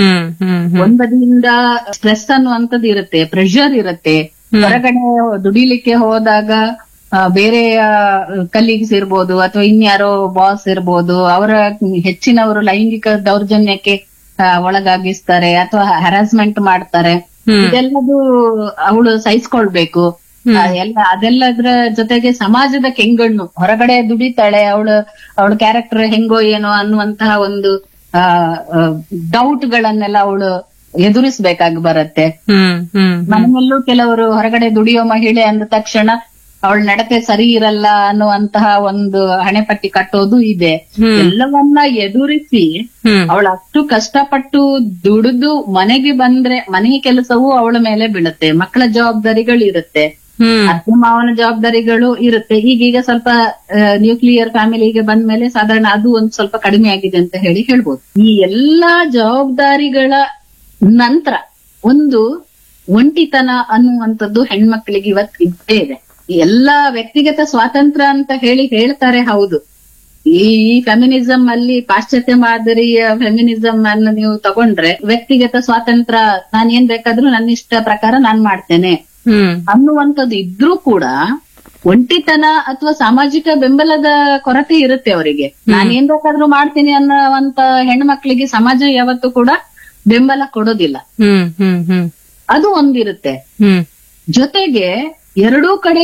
Speaker 3: ಒಂದರಿಂದ ಸ್ಟ್ರೆಸ್ ಅನ್ನುವಂಥದ್ದು ಇರುತ್ತೆ, ಪ್ರೆಷರ್ ಇರುತ್ತೆ. ಹೊರಗಡೆ ದುಡಿಲಿಕ್ಕೆ ಹೋದಾಗ ಬೇರೆ ಕಲೀಗ್ಸ್ ಇರ್ಬೋದು ಅಥವಾ ಇನ್ಯಾರೋ ಬಾಸ್ ಇರ್ಬೋದು, ಅವರ ಹೆಚ್ಚಿನವರು ಲೈಂಗಿಕ ದೌರ್ಜನ್ಯಕ್ಕೆ ಒಳಗಾಗಿಸ್ತಾರೆ ಅಥವಾ ಹರಾಸ್ಮೆಂಟ್ ಮಾಡ್ತಾರೆ. ಇದೆಲ್ಲದು ಅವಳು ಸಹಿಸ್ಕೊಳ್ಬೇಕು. ಅದೆಲ್ಲದ್ರ ಜೊತೆಗೆ ಸಮಾಜದ ಕೆಂಗಣ್ಣು, ಹೊರಗಡೆ ದುಡಿತಾಳೆ, ಅವಳ ಕ್ಯಾರೆಕ್ಟರ್ ಹೆಂಗೋ ಏನೋ ಅನ್ನುವಂತಹ ಒಂದು ಡೌಟ್ ಗಳನ್ನೆಲ್ಲ ಅವಳು ಎದುರಿಸ್ಬೇಕಾಗಿ ಬರುತ್ತೆ. ನಮ್ಮಲ್ಲೂ ಕೆಲವರು ಹೊರಗಡೆ ದುಡಿಯೋ ಮಹಿಳೆ ಅಂದ ತಕ್ಷಣ ಅವಳ ನಡತೆ ಸರಿ ಇರಲ್ಲ ಅನ್ನುವಂತಹ ಒಂದು ಹಣೆಪಟ್ಟಿ ಕಟ್ಟೋದು ಇದೆ. ಎಲ್ಲವನ್ನ ಎದುರಿಸಿ ಅವಳು ಅಷ್ಟು ಕಷ್ಟಪಟ್ಟು ದುಡಿದು ಮನೆಗೆ ಬಂದ್ರೆ ಮನೆ ಕೆಲಸವೂ ಅವಳ ಮೇಲೆ ಬೀಳುತ್ತೆ, ಮಕ್ಕಳ ಜವಾಬ್ದಾರಿಗಳಿರುತ್ತೆ, ಅತ್ತೆ ಮಾವನ ಜವಾಬ್ದಾರಿಗಳು ಇರುತ್ತೆ. ಈಗೀಗ ಸ್ವಲ್ಪ ನ್ಯೂಕ್ಲಿಯರ್ ಫ್ಯಾಮಿಲಿಗೆ ಬಂದ್ಮೇಲೆ ಸಾಧಾರಣ ಅದು ಒಂದ್ ಸ್ವಲ್ಪ ಕಡಿಮೆ ಆಗಿದೆ ಅಂತ ಹೇಳ್ಬೋದು. ಈ ಎಲ್ಲಾ ಜವಾಬ್ದಾರಿಗಳ ನಂತರ ಒಂದು ಒಂಟಿತನ ಅನ್ನುವಂಥದ್ದು ಹೆಣ್ಮಕ್ಳಿಗೆ ಇವತ್ತು ಇದ್ದೇ ಇದೆ. ಎಲ್ಲಾ ವ್ಯಕ್ತಿಗತ ಸ್ವಾತಂತ್ರ್ಯ ಅಂತ ಹೇಳ್ತಾರೆ, ಹೌದು. ಈ ಫೆಮಿನಿಸಂ ಅಲ್ಲಿ ಪಾಶ್ಚಾತ್ಯ ಮಾದರಿಯ ಫೆಮಿನಿಸಂ ಅನ್ನು ನೀವು ತಗೊಂಡ್ರೆ, ವ್ಯಕ್ತಿಗತ ಸ್ವಾತಂತ್ರ್ಯ, ನಾನ್ ಏನ್ ಬೇಕಾದ್ರೂ ನನ್ನ ಇಷ್ಟ ಪ್ರಕಾರ ನಾನ್ ಮಾಡ್ತೇನೆ ಅನ್ನುವಂಥದ್ದು ಇದ್ರೂ ಕೂಡ ಒಂಟಿತನ ಅಥವಾ ಸಾಮಾಜಿಕ ಬೆಂಬಲದ ಕೊರತೆ ಇರುತ್ತೆ ಅವರಿಗೆ. ನಾನ್ ಏನ್ ಬೇಕಾದ್ರೂ ಮಾಡ್ತೀನಿ ಅನ್ನುವಂತ ಹೆಣ್ಮಕ್ಳಿಗೆ ಸಮಾಜ ಯಾವತ್ತೂ ಕೂಡ ಬೆಂಬಲ ಕೊಡೋದಿಲ್ಲ. ಅದು ಒಂದಿರುತ್ತೆ. ಜೊತೆಗೆ ಎರಡೂ ಕಡೆ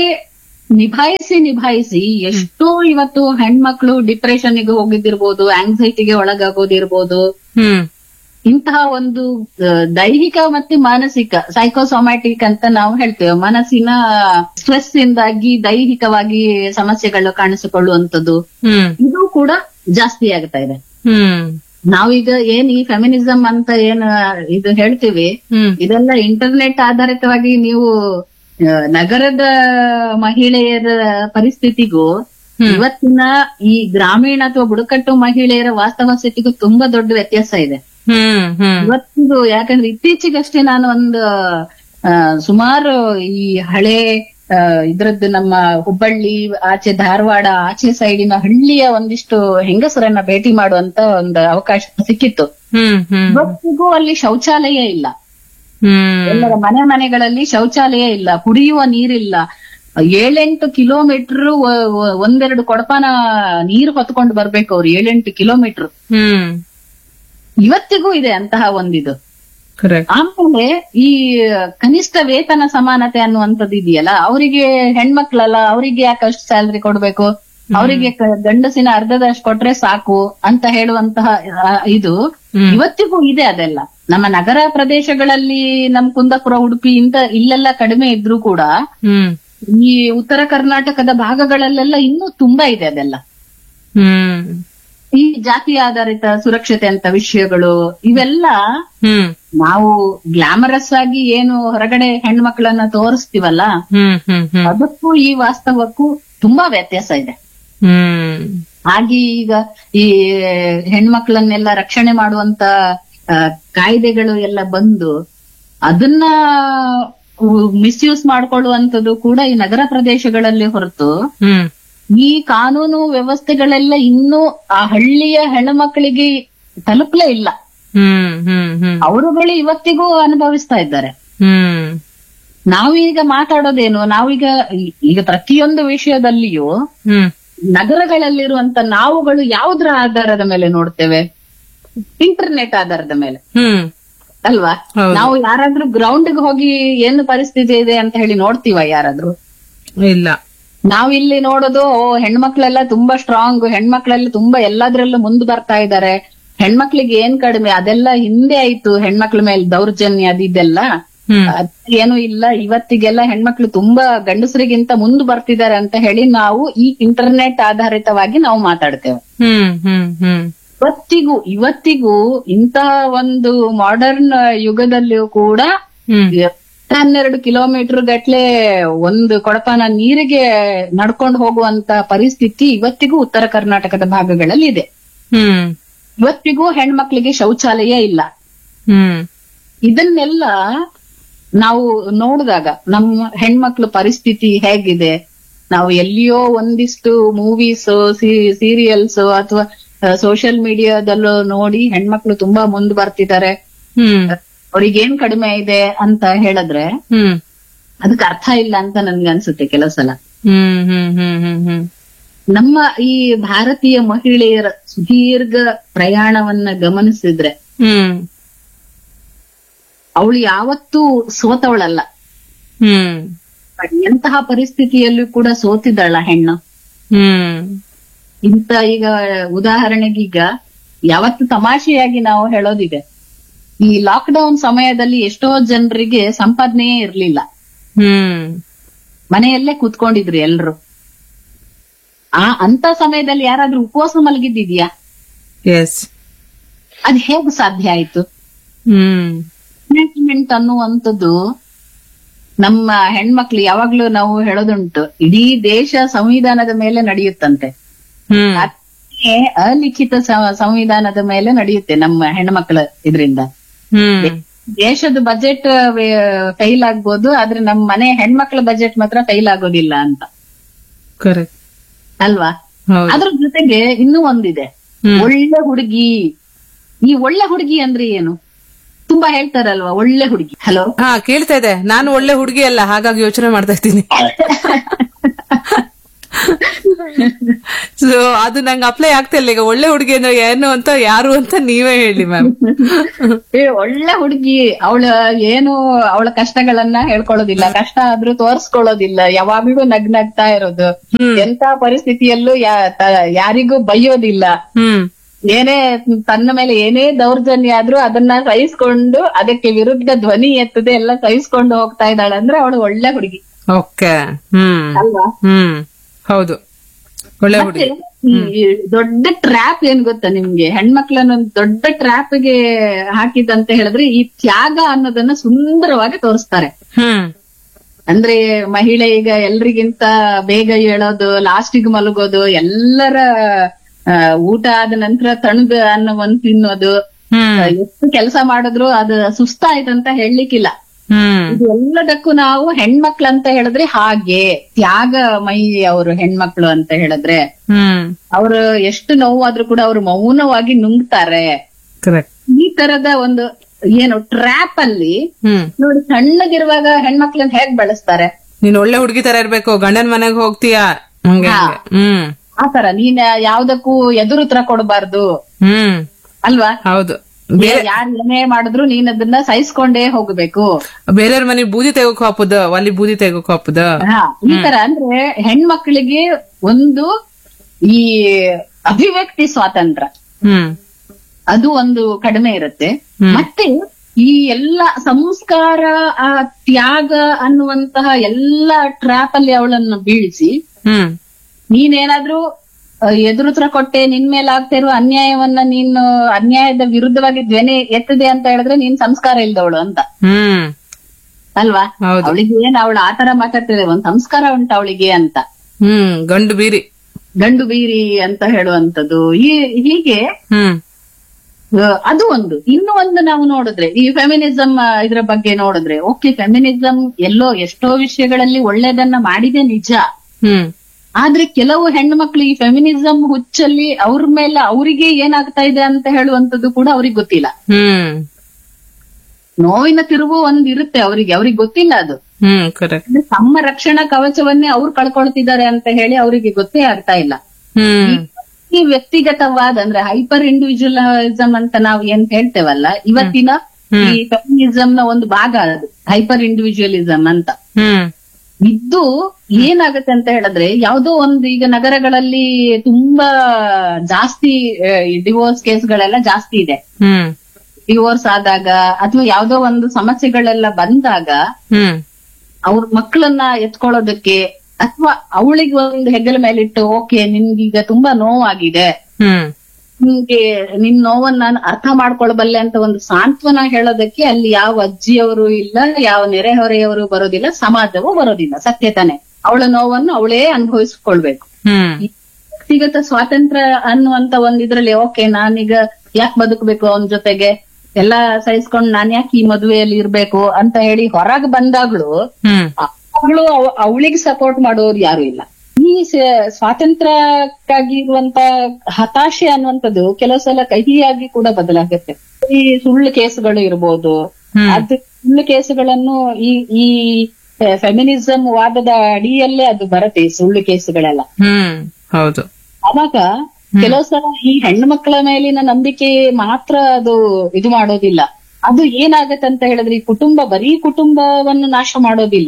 Speaker 3: ನಿಭಾಯಿಸಿ ಎಷ್ಟೋ ಇವತ್ತು ಹೆಣ್ಮಕ್ಳು ಡಿಪ್ರೆಷನ್ಗೆ ಹೋಗಿದ್ದಿರ್ಬೋದು, ಆಂಗ್ಸೈಟಿಗೆ ಒಳಗಾಗೋದಿರ್ಬೋದು. ಇಂತಹ ಒಂದು ದೈಹಿಕ ಮತ್ತೆ ಮಾನಸಿಕ ಸೈಕೋಸೊಮ್ಯಾಟಿಕ್ ಅಂತ ನಾವು ಹೇಳ್ತೇವೆ, ಮನಸ್ಸಿನ ಸ್ಟ್ರೆಸ್ ಇಂದಾಗಿ ದೈಹಿಕವಾಗಿ ಸಮಸ್ಯೆಗಳು ಕಾಣಿಸಿಕೊಳ್ಳುವಂಥದ್ದು, ಇದು ಕೂಡ ಜಾಸ್ತಿ ಆಗ್ತಾ ಇದೆ. ನಾವೀಗ ಏನ್ ಈ ಫೆಮಿನಿಸಂ ಅಂತ ಏನ್ ಇದು ಹೇಳ್ತೀವಿ, ಇದೆಲ್ಲ ಇಂಟರ್ನೆಟ್ ಆಧಾರಿತವಾಗಿ ನೀವು ನಗರದ ಮಹಿಳೆಯರ ಪರಿಸ್ಥಿತಿಗೂ ಇವತ್ತಿನ ಈ ಗ್ರಾಮೀಣ ಅಥವಾ ಬುಡಕಟ್ಟು ಮಹಿಳೆಯರ ವಾಸ್ತವ ಸ್ಥಿತಿಗೂ ತುಂಬಾ ದೊಡ್ಡ ವ್ಯತ್ಯಾಸ ಇದೆ ಇವತ್ತಿಗೂ. ಯಾಕಂದ್ರೆ ಇತ್ತೀಚೆಗಷ್ಟೇ ನಾನು ಒಂದು ಸುಮಾರು ಈ ಹಳೆ ಇದ್ರದ್ದು ನಮ್ಮ ಹುಬ್ಬಳ್ಳಿ ಆಚೆ ಧಾರವಾಡ ಆಚೆ ಸೈಡಿನ ಹಳ್ಳಿಯ ಒಂದಿಷ್ಟು ಹೆಂಗಸರನ್ನ ಭೇಟಿ ಮಾಡುವಂತ ಒಂದು ಅವಕಾಶ ಸಿಕ್ಕಿತ್ತು. ಇವತ್ತಿಗೂ ಅಲ್ಲಿ ಶೌಚಾಲಯ ಇಲ್ಲ.
Speaker 2: ಹ್ಮ್
Speaker 3: ಎಲ್ಲರ ಮನೆಗಳಲ್ಲಿ ಶೌಚಾಲಯ ಇಲ್ಲ, ಕುಡಿಯುವ ನೀರಿಲ್ಲ. 7-8 ಕಿಲೋಮೀಟರ್ ಒಂದೆರಡು ಕೊಡಪಾನ ನೀರು ಹೊತ್ಕೊಂಡು ಬರ್ಬೇಕು ಅವ್ರು, 7-8 ಕಿಲೋಮೀಟರ್.
Speaker 2: ಹ್ಮ್
Speaker 3: ಇವತ್ತಿಗೂ ಇದೆ ಅಂತಹ ಒಂದಿದು.
Speaker 2: ಕರೆಕ್ಟ್.
Speaker 3: ಆಮೇಲೆ ಈ ಕನಿಷ್ಠ ವೇತನ ಸಮಾನತೆ ಅನ್ನುವಂಥದ್ದು ಇದೆಯಲ್ಲ, ಅವರಿಗೆ ಹೆಣ್ಮಕ್ಳಲ್ಲ, ಅವರಿಗೆ ಯಾಕೆ ಅಷ್ಟು ಸ್ಯಾಲ್ರಿ ಕೊಡ್ಬೇಕು, ಅವರಿಗೆ ಗಂಡಸಿನ ಅರ್ಧದಷ್ಟು ಕೊಟ್ರೆ ಸಾಕು ಅಂತ ಹೇಳುವಂತಹ ಇದು ಇವತ್ತಿಗೂ ಇದೆ. ಅದೆಲ್ಲ ನಮ್ಮ ನಗರ ಪ್ರದೇಶಗಳಲ್ಲಿ, ನಮ್ ಕುಂದಾಪುರ, ಉಡುಪಿ ಇಲ್ಲೆಲ್ಲ ಕಡಿಮೆ ಇದ್ರೂ ಕೂಡ ಈ ಉತ್ತರ ಕರ್ನಾಟಕದ ಭಾಗಗಳಲ್ಲೆಲ್ಲ ಇನ್ನೂ ತುಂಬಾ ಇದೆ ಅದೆಲ್ಲ. ಈ ಜಾತಿ ಆಧಾರಿತ ಸುರಕ್ಷತೆ ಅಂತ ವಿಷಯಗಳು ಇವೆಲ್ಲ ನಾವು ಗ್ಲಾಮರಸ್ ಆಗಿ ಏನು ಹೊರಗಡೆ ಹೆಣ್ಮಕ್ಳನ್ನ ತೋರಿಸ್ತೀವಲ್ಲ, ಅದಕ್ಕೂ ಈ ವಾಸ್ತವಕ್ಕೂ ತುಂಬಾ ವ್ಯತ್ಯಾಸ ಇದೆ. ಹಾಗೆ ಈಗ ಈ ಹೆಣ್ಮಕ್ಳನ್ನೆಲ್ಲ ರಕ್ಷಣೆ ಮಾಡುವಂತ ಕಾಯ್ದೆಗಳು ಎಲ್ಲ ಬಂದು ಅದನ್ನ ಮಿಸ್ಯೂಸ್ ಮಾಡ್ಕೊಳ್ಳುವಂಥದ್ದು ಕೂಡ ಈ ನಗರ ಪ್ರದೇಶಗಳಲ್ಲಿ ಹೊರತು ಈ ಕಾನೂನು ವ್ಯವಸ್ಥೆಗಳೆಲ್ಲ ಇನ್ನೂ ಆ ಹಳ್ಳಿಯ ಹೆಣ್ಮಕ್ಳಿಗೆ ತಲುಪಲೇ ಇಲ್ಲ. ಅವರುಗಳು ಇವತ್ತಿಗೂ ಅನುಭವಿಸ್ತಾ ಇದ್ದಾರೆ. ನಾವೀಗ ಮಾತಾಡೋದೇನು, ನಾವೀಗ ಪ್ರತಿಯೊಂದು ವಿಷಯದಲ್ಲಿಯೂ ನಗರಗಳಲ್ಲಿರುವಂತ ನಾವುಗಳು ಯಾವುದ್ರ ಆಧಾರದ ಮೇಲೆ ನೋಡ್ತೇವೆ? ಇಂಟರ್ನೆಟ್ ಆಧಾರದ ಮೇಲೆ ಅಲ್ವಾ? ನಾವು ಯಾರಾದ್ರೂ ಗ್ರೌಂಡ್ಗೆ ಹೋಗಿ ಏನು ಪರಿಸ್ಥಿತಿ ಇದೆ ಅಂತ ಹೇಳಿ ನೋಡ್ತೀವ ಯಾರಾದ್ರೂ?
Speaker 2: ಇಲ್ಲ.
Speaker 3: ನಾವಿಲ್ಲಿ ನೋಡೋದು ಹೆಣ್ಮಕ್ಳೆಲ್ಲ ತುಂಬಾ ಸ್ಟ್ರಾಂಗ್, ಹೆಣ್ಮಕ್ಳೆಲ್ಲ ತುಂಬಾ ಎಲ್ಲದ್ರಲ್ಲೂ ಮುಂದೆ ಬರ್ತಾ ಇದ್ದಾರೆ, ಹೆಣ್ಮಕ್ಳಿಗೆ ಏನ್ ಕಡಿಮೆ, ಅದೆಲ್ಲ ಹಿಂದೆ ಆಯ್ತು, ಹೆಣ್ಮಕ್ಳ ಮೇಲೆ ದೌರ್ಜನ್ಯ ಅದೆಲ್ಲ ಏನು ಇಲ್ಲ, ಇವತ್ತಿಗೆಲ್ಲ ಹೆಣ್ಮಕ್ಳು ತುಂಬಾ ಗಂಡಸರಿಗಿಂತ ಮುಂದೆ ಬರ್ತಿದ್ದಾರೆ ಅಂತ ಹೇಳಿ ನಾವು ಈ ಇಂಟರ್ನೆಟ್ ಆಧಾರಿತವಾಗಿ ನಾವು ಮಾತಾಡ್ತೇವೆ. ಇವತ್ತಿಗೂ ಇಂತಹ ಒಂದು ಮಾಡರ್ನ್ ಯುಗದಲ್ಲಿಯೂ ಕೂಡ 12 ಕಿಲೋಮೀಟರ್ ಗಟ್ಲೆ ಒಂದು ಕೊಡಪಾನ ನೀರಿಗೆ ನಡ್ಕೊಂಡು ಹೋಗುವಂತ ಪರಿಸ್ಥಿತಿ ಇವತ್ತಿಗೂ ಉತ್ತರ ಕರ್ನಾಟಕದ ಭಾಗಗಳಲ್ಲಿ ಇದೆ. ಇವತ್ತಿಗೂ ಹೆಣ್ಮಕ್ಳಿಗೆ ಶೌಚಾಲಯ ಇಲ್ಲ. ಇದನ್ನೆಲ್ಲ ನಾವು ನೋಡಿದಾಗ ನಮ್ಮ ಹೆಣ್ಮಕ್ಳ ಪರಿಸ್ಥಿತಿ ಹೇಗಿದೆ, ನಾವು ಎಲ್ಲಿಯೋ ಒಂದಿಷ್ಟು ಮೂವೀಸ್, ಸೀರಿಯಲ್ಸ್ ಅಥವಾ ಸೋಷಿಯಲ್ ಮೀಡಿಯಾದಲ್ಲೂ ನೋಡಿ ಹೆಣ್ಮಕ್ಳು ತುಂಬಾ ಮುಂದೆ ಬರ್ತಿದ್ದಾರೆ, ಅವ್ರಿಗೇನ್ ಕಡಿಮೆ ಇದೆ ಅಂತ ಹೇಳಿದ್ರೆ ಅದಕ್ಕೆ ಅರ್ಥ ಇಲ್ಲ ಅಂತ ನನ್ಗೆ ಅನ್ಸುತ್ತೆ ಕೆಲವು ಸಲ. ನಮ್ಮ ಈ ಭಾರತೀಯ ಮಹಿಳೆಯರ ಸುದೀರ್ಘ ಪ್ರಯಾಣವನ್ನ ಗಮನಿಸಿದ್ರೆ ಅವಳು ಯಾವತ್ತೂ ಸೋತವಳಲ್ಲ. ಎಂತಹ ಪರಿಸ್ಥಿತಿಯಲ್ಲೂ ಕೂಡ ಸೋತಿದ್ದಾಳ ಹೆಣ್ಣು. ಇಂತ ಈಗ ಉದಾಹರಣೆಗೀಗ ಯಾವತ್ತು ತಮಾಷೆಯಾಗಿ ನಾವು ಹೇಳೋದಿದೆ, ಈ ಲಾಕ್ಡೌನ್ ಸಮಯದಲ್ಲಿ ಎಷ್ಟೋ ಜನರಿಗೆ ಸಂಪಾದನೆಯೇ ಇರ್ಲಿಲ್ಲ, ಮನೆಯಲ್ಲೇ ಕೂತ್ಕೊಂಡಿದ್ರು ಎಲ್ರು. ಅಂತ ಸಮಯದಲ್ಲಿ ಯಾರಾದ್ರೂ ಉಪವಾಸ ಮಲಗಿದ್ದಿದ್ಯಾ? ಅದ್ ಹೇಗ್ ಸಾಧ್ಯ ಆಯ್ತು? ಮ್ಯಾನೇಜ್ಮೆಂಟ್ ಅನ್ನುವಂಥದ್ದು ನಮ್ಮ ಹೆಣ್ಮಕ್ಳು ಯಾವಾಗ್ಲೂ ನಾವು ಹೇಳೋದುಂಟು, ಇಡೀ ದೇಶ ಸಂವಿಧಾನದ ಮೇಲೆ ನಡೆಯುತ್ತಂತೆ, ಅಲಿಖಿತ ಸಂವಿಧಾನದ ಮೇಲೆ ನಡೆಯುತ್ತೆ ನಮ್ಮ ಹೆಣ್ಮಕ್ಳ ಇದ್ರಿಂದ. ದೇಶದ ಬಜೆಟ್ ಫೈಲ್ ಆಗ್ಬೋದು, ಆದ್ರೆ ನಮ್ಮ ಮನೆ ಹೆಣ್ಮಕ್ಳ ಬಜೆಟ್ ಮಾತ್ರ ಫೈಲ್ ಆಗೋದಿಲ್ಲ ಅಂತ ಅಲ್ವಾ? ಅದ್ರ ಜೊತೆಗೆ ಇನ್ನೂ ಒಂದಿದೆ, ಒಳ್ಳೆ ಹುಡುಗಿ. ಈ ಒಳ್ಳೆ ಹುಡುಗಿ ಅಂದ್ರೆ ಏನು? ತುಂಬಾ ಹೇಳ್ತಾರಲ್ವಾ ಒಳ್ಳೆ ಹುಡುಗಿ. ಹಲೋ,
Speaker 2: ಕೇಳ್ತಾ ಇದೆ. ನಾನು ಒಳ್ಳೆ ಹುಡುಗಿ ಅಲ್ಲ, ಹಾಗಾಗಿ ಯೋಚನೆ ಮಾಡ್ತಾ ಇದ್ದೀನಿ. ಸೊ ಅದು ನಂಗೆ ಅಪ್ಲೈ ಆಗ್ತಾ ಇಲ್ಲ ಈಗ. ಒಳ್ಳೆ ಹುಡುಗಿ ಅಂದ್ರೆ ಏನು ಅಂತ, ಯಾರು ಅಂತ ನೀವೇ ಹೇಳಿ ಮ್ಯಾಮ್.
Speaker 3: ಒಳ್ಳೆ ಹುಡುಗಿ ಅವಳ ಅವಳ ಕಷ್ಟಗಳನ್ನ ಹೇಳ್ಕೊಳ್ಳೋದಿಲ್ಲ, ಕಷ್ಟ ಆದ್ರೂ ತೋರ್ಸ್ಕೊಳ್ಳೋದಿಲ್ಲ, ಯಾವಾಗ್ಲೂ ನಗ್ನಗ್ತಾ ಇರೋದು, ಎಂತ ಪರಿಸ್ಥಿತಿಯಲ್ಲೂ ಯಾರಿಗೂ ಬೈಯೋದಿಲ್ಲ, ಏನೇ ತನ್ನ ಮೇಲೆ ಏನೇ ದೌರ್ಜನ್ಯ ಆದ್ರೂ ಅದನ್ನ ಸಹಿಸ್ಕೊಂಡು ಅದಕ್ಕೆ ವಿರುದ್ಧ ಧ್ವನಿ ಎತ್ತದೆ ಎಲ್ಲ ಸಹಿಸ್ಕೊಂಡು ಹೋಗ್ತಾ ಇದ್ದಾಳೆ ಅಂದ್ರೆ ಅವಳು ಒಳ್ಳೆ ಹುಡುಗಿ.
Speaker 2: ಓಕೆ,
Speaker 3: ಅಲ್ವಾ?
Speaker 2: ಹೌದು, ಒಳ್ಳೆ ಹುಡುಗಿ.
Speaker 3: ದೊಡ್ಡ ಟ್ರ್ಯಾಪ್ ಏನ್ ಗೊತ್ತಾ ನಿಮ್ಗೆ? ಹೆಣ್ಮಕ್ಳನ್ನ ದೊಡ್ಡ ಟ್ರ್ಯಾಪ್ಗೆ ಹಾಕಿದಂತ ಹೇಳಿದ್ರೆ ಈ ತ್ಯಾಗ ಅನ್ನೋದನ್ನ ಸುಂದರವಾಗಿ ತೋರಿಸ್ತಾರೆ. ಅಂದ್ರೆ ಮಹಿಳೆ ಈಗ ಎಲ್ರಿಗಿಂತ ಬೇಗ ಹೇಳೋದು, ಲಾಸ್ಟಿಗೆ ಮಲಗೋದು, ಎಲ್ಲರ ಊಟ ಆದ ನಂತರ ತಣುದು ಅನ್ನೋನ್ ತಿನ್ನೋದು, ಎಷ್ಟು ಕೆಲಸ ಮಾಡಿದ್ರು ಅದು ಸುಸ್ತಾಯ್ತಂತ ಹೇಳಲಿಕ್ಕಿಲ್ಲ. ಇದು ಎಲ್ಲದಕ್ಕೂ ನಾವು ಹೆಣ್ಮಕ್ಳಂತ ಹೇಳಿದ್ರೆ ಹಾಗೆ ತ್ಯಾಗಮಯಿ ಅವರು ಹೆಣ್ಮಕ್ಳು ಅಂತ ಹೇಳಿದ್ರೆ, ಅವರು ಎಷ್ಟು ನೋವಾದ್ರೂ ಕೂಡ ಅವ್ರು ಮೌನವಾಗಿ ನುಂಗ್ತಾರೆ.
Speaker 2: ಕರೆಕ್ಟ್.
Speaker 3: ಈ ತರದ ಒಂದು ಏನು ಟ್ರ್ಯಾಪ್ ಅಲ್ಲಿ
Speaker 2: ಹ್ಮ್
Speaker 3: ನೋಡಿ, ಸಣ್ಣಗಿರುವಾಗ ಹೆಣ್ಮಕ್ಳನ್ನ ಹೇಗ್ ಬೆಳೆಸ್ತಾರೆ.
Speaker 2: ನೀನ್ ಒಳ್ಳೆ ಹುಡುಗಿ ತರ ಇರ್ಬೇಕು, ಗಂಡನ್ ಮನೆಗ್ ಹೋಗ್ತೀಯಾ ಹಂಗೆ ಹಂಗೆ. ಹ್ಮ್
Speaker 3: ಆತರ ನೀನ್ ಯಾವ್ದಕ್ಕೂ ಎದುರು ಉತ್ತರ ಕೊಡಬಾರ್ದು
Speaker 2: ಹ್ಮ್
Speaker 3: ಅಲ್ವಾ.
Speaker 2: ಹೌದು.
Speaker 3: ಯಾರ್ ಏನೇ ಮಾಡಿದ್ರು ನೀನ್ ಅದನ್ನ ಸಹಿಸ್ಕೊಂಡೇ ಹೋಗ್ಬೇಕು.
Speaker 2: ಬೇರೆಯವ್ರ ಮನೆ ಬೂದಿ ತೆಗೋಕ್ ಹಾಪುದ, ಅಲ್ಲಿ ಬೂದಿ ತೆಗೋಕ್ ಹಾಪುದ.
Speaker 3: ಈ ತರ ಅಂದ್ರೆ ಹೆಣ್ಮಕ್ಳಿಗೆ ಒಂದು ಈ ಅಭಿವ್ಯಕ್ತಿ ಸ್ವಾತಂತ್ರ್ಯ
Speaker 2: ಹ್ಮ್
Speaker 3: ಅದು ಒಂದು ಕಡಿಮೆ ಇರುತ್ತೆ. ಮತ್ತೆ ಈ ಎಲ್ಲ ಸಂಸ್ಕಾರ, ಆ ತ್ಯಾಗ ಅನ್ನುವಂತಹ ಎಲ್ಲಾ ಟ್ರ್ಯಾಪ್ ಅಲ್ಲಿ ಅವಳನ್ನು ಬೀಳಿಸಿ,
Speaker 2: ಹ್ಮ್
Speaker 3: ನೀನೇನಾದ್ರೂ ಎದುರುತ್ರ ಕೊಟ್ಟೆ, ನಿನ್ ಮೇಲೆ ಆಗ್ತಾ ಇರುವ ಅನ್ಯಾಯವನ್ನ ನೀನು ಅನ್ಯಾಯದ ವಿರುದ್ಧವಾಗಿ ಧ್ವನಿ ಎತ್ತದೆ ಅಂತ ಹೇಳಿದ್ರೆ ನೀನ್ ಸಂಸ್ಕಾರ ಇಲ್ದವಳು ಅಂತ
Speaker 2: ಹ್ಮ್
Speaker 3: ಅಲ್ವಾ.
Speaker 2: ಹೌದು.
Speaker 3: ಅವಳಿಗೆ ಏನ್ ಅವಳು ಆತರ ಮಾತಾಡ್ತಿದೆ, ಒಂದ್ ಸಂಸ್ಕಾರ ಉಂಟ ಅವಳಿಗೆ ಅಂತ,
Speaker 2: ಗಂಡು ಬೀರಿ
Speaker 3: ಗಂಡು ಬೀರಿ ಅಂತ ಹೇಳುವಂತದ್ದು. ಹೀಗೆ
Speaker 2: ಹ್ಮ್
Speaker 3: ಅದು ಒಂದು. ಇನ್ನು ಒಂದು ನಾವು ನೋಡಿದ್ರೆ ಈ ಫೆಮಿನಿಸಂ ಇದ್ರ ಬಗ್ಗೆ ನೋಡಿದ್ರೆ, ಓಕೆ ಫೆಮಿನಿಸಂ ಎಷ್ಟೋ ವಿಷಯಗಳಲ್ಲಿ ಒಳ್ಳೇದನ್ನ ಮಾಡಿದೆ ನಿಜ.
Speaker 2: ಹ್ಮ್
Speaker 3: ಆದ್ರೆ ಕೆಲವು ಹೆಣ್ಣು ಮಕ್ಳು ಈ ಫೆಮಿನಿಸಂ ಹುಚ್ಚಲ್ಲಿ ಅವ್ರ ಮೇಲೆ ಅವರಿಗೆ ಏನಾಗ್ತಾ ಇದೆ ಅಂತ ಹೇಳುವಂತದ್ದು ಕೂಡ ಅವ್ರಿಗೆ ಗೊತ್ತಿಲ್ಲ.
Speaker 2: ಹ್ಮ್
Speaker 3: ನೋವಿನ ತಿರುವು ಒಂದ್ ಇರುತ್ತೆ ಅವ್ರಿಗೆ ಗೊತ್ತಿಲ್ಲ ಅದು.
Speaker 2: ಕರೆಕ್ಟ್.
Speaker 3: ತಮ್ಮ ರಕ್ಷಣಾ ಕವಚವನ್ನೇ ಅವ್ರು ಕಳ್ಕೊಳ್ತಿದ್ದಾರೆ ಅಂತ ಹೇಳಿ ಅವರಿಗೆ ಗೊತ್ತೇ ಆಗ್ತಾ ಇಲ್ಲ. ಈ ವ್ಯಕ್ತಿಗತವಾದ ಅಂದ್ರೆ ಹೈಪರ್ ಇಂಡಿವಿಜುವಲಿಸಂ ಅಂತ ನಾವು ಏನ್ ಹೇಳ್ತೇವಲ್ಲ, ಇವತ್ತಿನ ಈ ಫೆಮಿನಿಸಂ ನ ಒಂದು ಭಾಗ ಅದು ಹೈಪರ್ ಇಂಡಿವಿಜುವಲಿಸಂ ಅಂತ ಇದ್ದು ಏನಾಗುತ್ತೆ ಅಂತ ಹೇಳಿದ್ರೆ, ಯಾವ್ದೋ ಒಂದು ಈಗ ನಗರಗಳಲ್ಲಿ ತುಂಬಾ ಜಾಸ್ತಿ ಡಿವೋರ್ಸ್ ಕೇಸ್ಗಳೆಲ್ಲ ಜಾಸ್ತಿ ಇದೆ. ಡಿವೋರ್ಸ್ ಆದಾಗ ಅಥವಾ ಯಾವ್ದೋ ಒಂದು ಸಮಸ್ಯೆಗಳೆಲ್ಲ ಬಂದಾಗ ಅವ್ರ ಮಕ್ಕಳನ್ನ ಎತ್ಕೊಳ್ಳೋದಕ್ಕೆ ಅಥವಾ ಅವಳಿಗೆ ಒಂದು ಹೆಗಲ ಮೇಲಿಟ್ಟು, ಓಕೆ ನಿನ್ಗೀಗ ತುಂಬಾ ನೋವಾಗಿದೆ, ನಿನ್ಗೆ ನಿನ್ ನೋವನ್ನ ಅರ್ಥ ಮಾಡ್ಕೊಳ್ಬಲ್ಲೆ ಅಂತ ಒಂದು ಸಾಂತ್ವನ ಹೇಳೋದಕ್ಕೆ ಅಲ್ಲಿ ಯಾವ ಅಜ್ಜಿಯವರು ಇಲ್ಲ, ಯಾವ ನೆರೆಹೊರೆಯವರು ಬರೋದಿಲ್ಲ, ಸಮಾಜವೂ ಬರೋದಿಲ್ಲ. ಸತ್ಯ ತಾನೆ. ಅವಳ ನೋವನ್ನು ಅವಳೇ ಅನುಭವಿಸ್ಕೊಳ್ಬೇಕು. ವ್ಯಕ್ತಿಗತ ಸ್ವಾತಂತ್ರ್ಯ ಅನ್ನುವಂತ ಒಂದ್ ಇದ್ರಲ್ಲಿ ಓಕೆ ನಾನೀಗ ಯಾಕೆ ಬದುಕಬೇಕು ಅವನ ಜೊತೆಗೆ, ಎಲ್ಲಾ ಸಹಿಸ್ಕೊಂಡು ನಾನ್ ಯಾಕೆ ಈ ಮದುವೆಯಲ್ಲಿ ಇರ್ಬೇಕು ಅಂತ ಹೇಳಿ ಹೊರಗೆ ಬಂದಾಗ್ಲೂ ಅವಳು ಅವಳಿಗೆ ಸಪೋರ್ಟ್ ಮಾಡೋರು ಯಾರು ಇಲ್ಲ. ಈ ಸ್ವಾತಂತ್ರ್ಯಕ್ಕಾಗಿ ಇರುವಂತ ಹತಾಶೆ ಅನ್ನುವಂಥದ್ದು ಕೆಲವು ಸಲ ಕಹಿಯಾಗಿ ಕೂಡ ಬದಲಾಗುತ್ತೆ. ಈ ಸುಳ್ಳು ಕೇಸುಗಳು ಇರ್ಬೋದು, ಅದು ಸುಳ್ಳು ಕೇಸುಗಳನ್ನು ಈ ಫೆಮಿನಿಸಂ ವಾದದ ಅಡಿಯಲ್ಲೇ ಅದು ಬರುತ್ತೆ, ಈ ಸುಳ್ಳು ಕೇಸುಗಳೆಲ್ಲ.
Speaker 2: ಹೌದು.
Speaker 3: ಅವಾಗ ಕೆಲವು ಸಲ ಈ ಹೆಣ್ಣು ಮಕ್ಕಳ ಮೇಲಿನ ನಂಬಿಕೆ ಮಾತ್ರ ಅದು ಇದು ಮಾಡೋದಿಲ್ಲ. ಅದು ಏನಾಗತ್ತೆ ಅಂತ ಹೇಳಿದ್ರೆ, ಈ ಬರೀ ಕುಟುಂಬವನ್ನು ನಾಶ ಮಾಡೋದಿಲ್ಲ,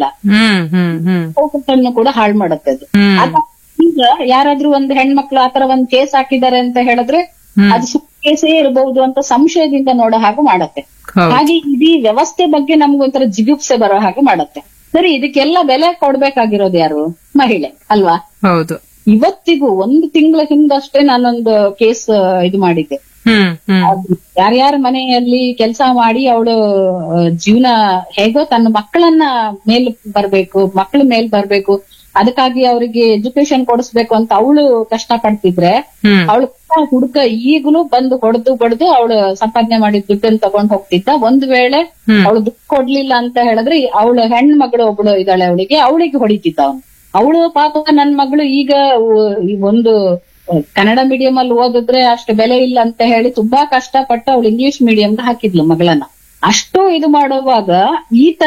Speaker 3: ಕುಟುಂಬವನ್ನು ಕೂಡ ಹಾಳು ಮಾಡುತ್ತೆ ಅದು. ಈಗ ಯಾರಾದ್ರೂ ಒಂದು ಹೆಣ್ಮಕ್ಳು ಆತರ ಒಂದ್ ಕೇಸ್ ಹಾಕಿದ್ದಾರೆ ಅಂತ ಹೇಳಿದ್ರೆ ಅದು ಸುಳ್ಳು ಕೇಸೇ ಇರಬಹುದು ಅಂತ ಸಂಶಯದಿಂದ ನೋಡೋ ಹಾಗೆ ಮಾಡತ್ತೆ. ಹಾಗೆ ಇಡೀ ವ್ಯವಸ್ಥೆ ಬಗ್ಗೆ ನಮ್ಗೊಂಥರ ಜಿಗುಪ್ಸೆ ಬರೋ ಹಾಗೆ ಮಾಡತ್ತೆ. ಸರಿ, ಇದಕ್ಕೆಲ್ಲ ಬೆಲೆ ಕೊಡ್ಬೇಕಾಗಿರೋದು ಯಾರು? ಮಹಿಳೆ ಅಲ್ವಾ?
Speaker 2: ಹೌದು.
Speaker 3: ಇವತ್ತಿಗೂ 1 ತಿಂಗಳ ಹಿಂದಷ್ಟೇ ನಾನೊಂದು ಕೇಸ್ ಇದು ಮಾಡಿದ್ದೆ. ಯಾರ್ಯಾರ ಮನೆಯಲ್ಲಿ ಕೆಲಸ ಮಾಡಿ ಅವಳು ಜೀವನ ಹೇಗೋ ತನ್ನ ಮಕ್ಕಳನ್ನ ಮಕ್ಕಳ ಮೇಲ್ ಬರ್ಬೇಕು, ಅದಕ್ಕಾಗಿ ಅವ್ರಿಗೆ ಎಜುಕೇಶನ್ ಕೊಡಿಸ್ಬೇಕು ಅಂತ ಅವಳು ಕಷ್ಟ ಪಡ್ತಿದ್ರೆ, ಅವಳು ಹುಡುಗ ಈಗಲೂ ಬಂದು ಹೊಡೆದು ಅವಳು ಸಂಪಾದನೆ ಮಾಡಿದ ದುಡ್ಡನ್ನು ತಗೊಂಡ್ ಹೋಗ್ತಿದ್ದ. ಒಂದ್ ವೇಳೆ ಅವಳು ದುಡ್ಡು ಕೊಡ್ಲಿಲ್ಲ ಅಂತ ಹೇಳಿದ್ರೆ ಅವಳು ಹೆಣ್ಣು ಮಗಳು ಒಬ್ಳು ಇದ್ದಾಳೆ, ಅವಳಿಗೆ ಹೊಡಿತಿದ್ದ ಅವನು. ಅವಳು ಪಾಪ ನನ್ ಮಗಳು ಈಗ ಒಂದು ಕನ್ನಡ ಮೀಡಿಯಂ ಅಲ್ಲಿ ಓದಿದ್ರೆ ಅಷ್ಟು ಬೆಲೆ ಇಲ್ಲ ಅಂತ ಹೇಳಿ ತುಂಬಾ ಕಷ್ಟಪಟ್ಟು ಅವಳು ಇಂಗ್ಲಿಷ್ ಮೀಡಿಯಂಗೆ ಹಾಕಿದ್ಲು ಮಗಳನ್ನ. ಅಷ್ಟು ಇದು ಮಾಡುವಾಗ ಈ ತರ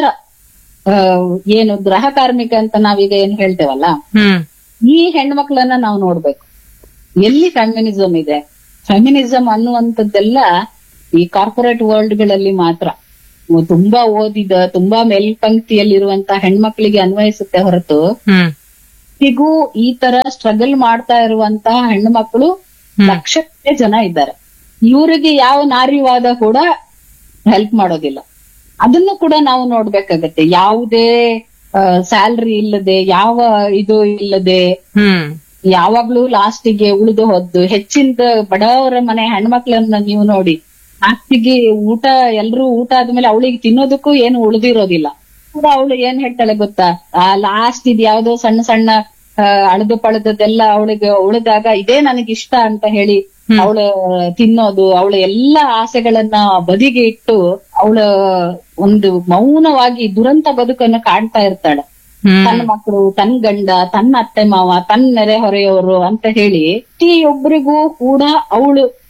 Speaker 3: ಏನು ಗೃಹ ಕಾರ್ಮಿಕ ಅಂತ ನಾವೀಗ ಏನ್ ಹೇಳ್ತೇವಲ್ಲ, ಈ ಹೆಣ್ಮಕ್ಳನ್ನ ನಾವು ನೋಡ್ಬೇಕು. ಎಲ್ಲಿ ಫೆಮಿನಿಸಂ ಇದೆ? ಫೆಮಿನಿಸಂ ಅನ್ನುವಂಥದ್ದೆಲ್ಲ ಈ ಕಾರ್ಪೊರೇಟ್ ವರ್ಲ್ಡ್ ಗಳಲ್ಲಿ ಮಾತ್ರ, ತುಂಬಾ ಓದಿದ ತುಂಬಾ ಮೇಲ್ಪಂಕ್ತಿಯಲ್ಲಿರುವಂತ ಹೆಣ್ಮಕ್ಳಿಗೆ ಅನ್ವಯಿಸುತ್ತೆ ಹೊರತು ಈಗೂ ಈ ತರ ಸ್ಟ್ರಗಲ್ ಮಾಡ್ತಾ ಇರುವಂತಹ ಹೆಣ್ಣು ಮಕ್ಕಳು ಲಕ್ಷಕ್ಕೆ ಜನ ಇದ್ದಾರೆ. ಇವರಿಗೆ ಯಾವ ನಾರಿವಾದ ಕೂಡ ಹೆಲ್ಪ್ ಮಾಡೋದಿಲ್ಲ. ಅದನ್ನು ಕೂಡ ನಾವು ನೋಡ್ಬೇಕಾಗತ್ತೆ. ಯಾವುದೇ ಸ್ಯಾಲ್ರಿ ಇಲ್ಲದೆ, ಯಾವ ಇದು ಇಲ್ಲದೆ, ಯಾವಾಗ್ಲೂ ಲಾಸ್ಟಿಗೆ ಉಳಿದು ಹೋದ್ದು. ಹೆಚ್ಚಿನ ಬಡವರ ಮನೆ ಹೆಣ್ಮಕ್ಳನ್ನ ನೀವು ನೋಡಿ, ಲಾಸ್ಟಿಗೆ ಎಲ್ರೂ ಊಟ ಆದ್ಮೇಲೆ ಅವಳಿಗೆ ತಿನ್ನೋದಕ್ಕೂ ಏನು ಉಳಿದಿರೋದಿಲ್ಲ. ಕೂಡ ಅವಳು ಏನ್ ಹೇಳ್ತಾಳೆ ಗೊತ್ತಾ, ಲಾಸ್ಟ್ ಇದು ಯಾವ್ದೋ ಸಣ್ಣ ಸಣ್ಣ ಅಳದು ಪಳದದ್ದೆಲ್ಲ ಅವಳಿಗೆ ಉಳಿದಾಗ ಇದೇ ನನಗಿಷ್ಟ ಅಂತ ಹೇಳಿ ಅವಳು ತಿನ್ನೋದು, ಅವಳ ಎಲ್ಲಾ ಆಸೆಗಳನ್ನ ಬದಿಗೆ ಇಟ್ಟು ಅವಳು ಒಂದು ಮೌನವಾಗಿ ದುರಂತ ಬದುಕನ್ನು ಕಾಣ್ತಾ ಇರ್ತಾಳೆ. ತನ್ನ ಮಕ್ಕಳು, ತನ್ನ ಗಂಡ, ತನ್ನ ಅತ್ತೆ ಮಾವ, ತನ್ನ ನೆರೆ ಹೊರೆಯವರು ಅಂತ ಹೇಳಿ ಪ್ರತಿಯೊಬ್ಬರಿಗೂ ಕೂಡ ಅವಳು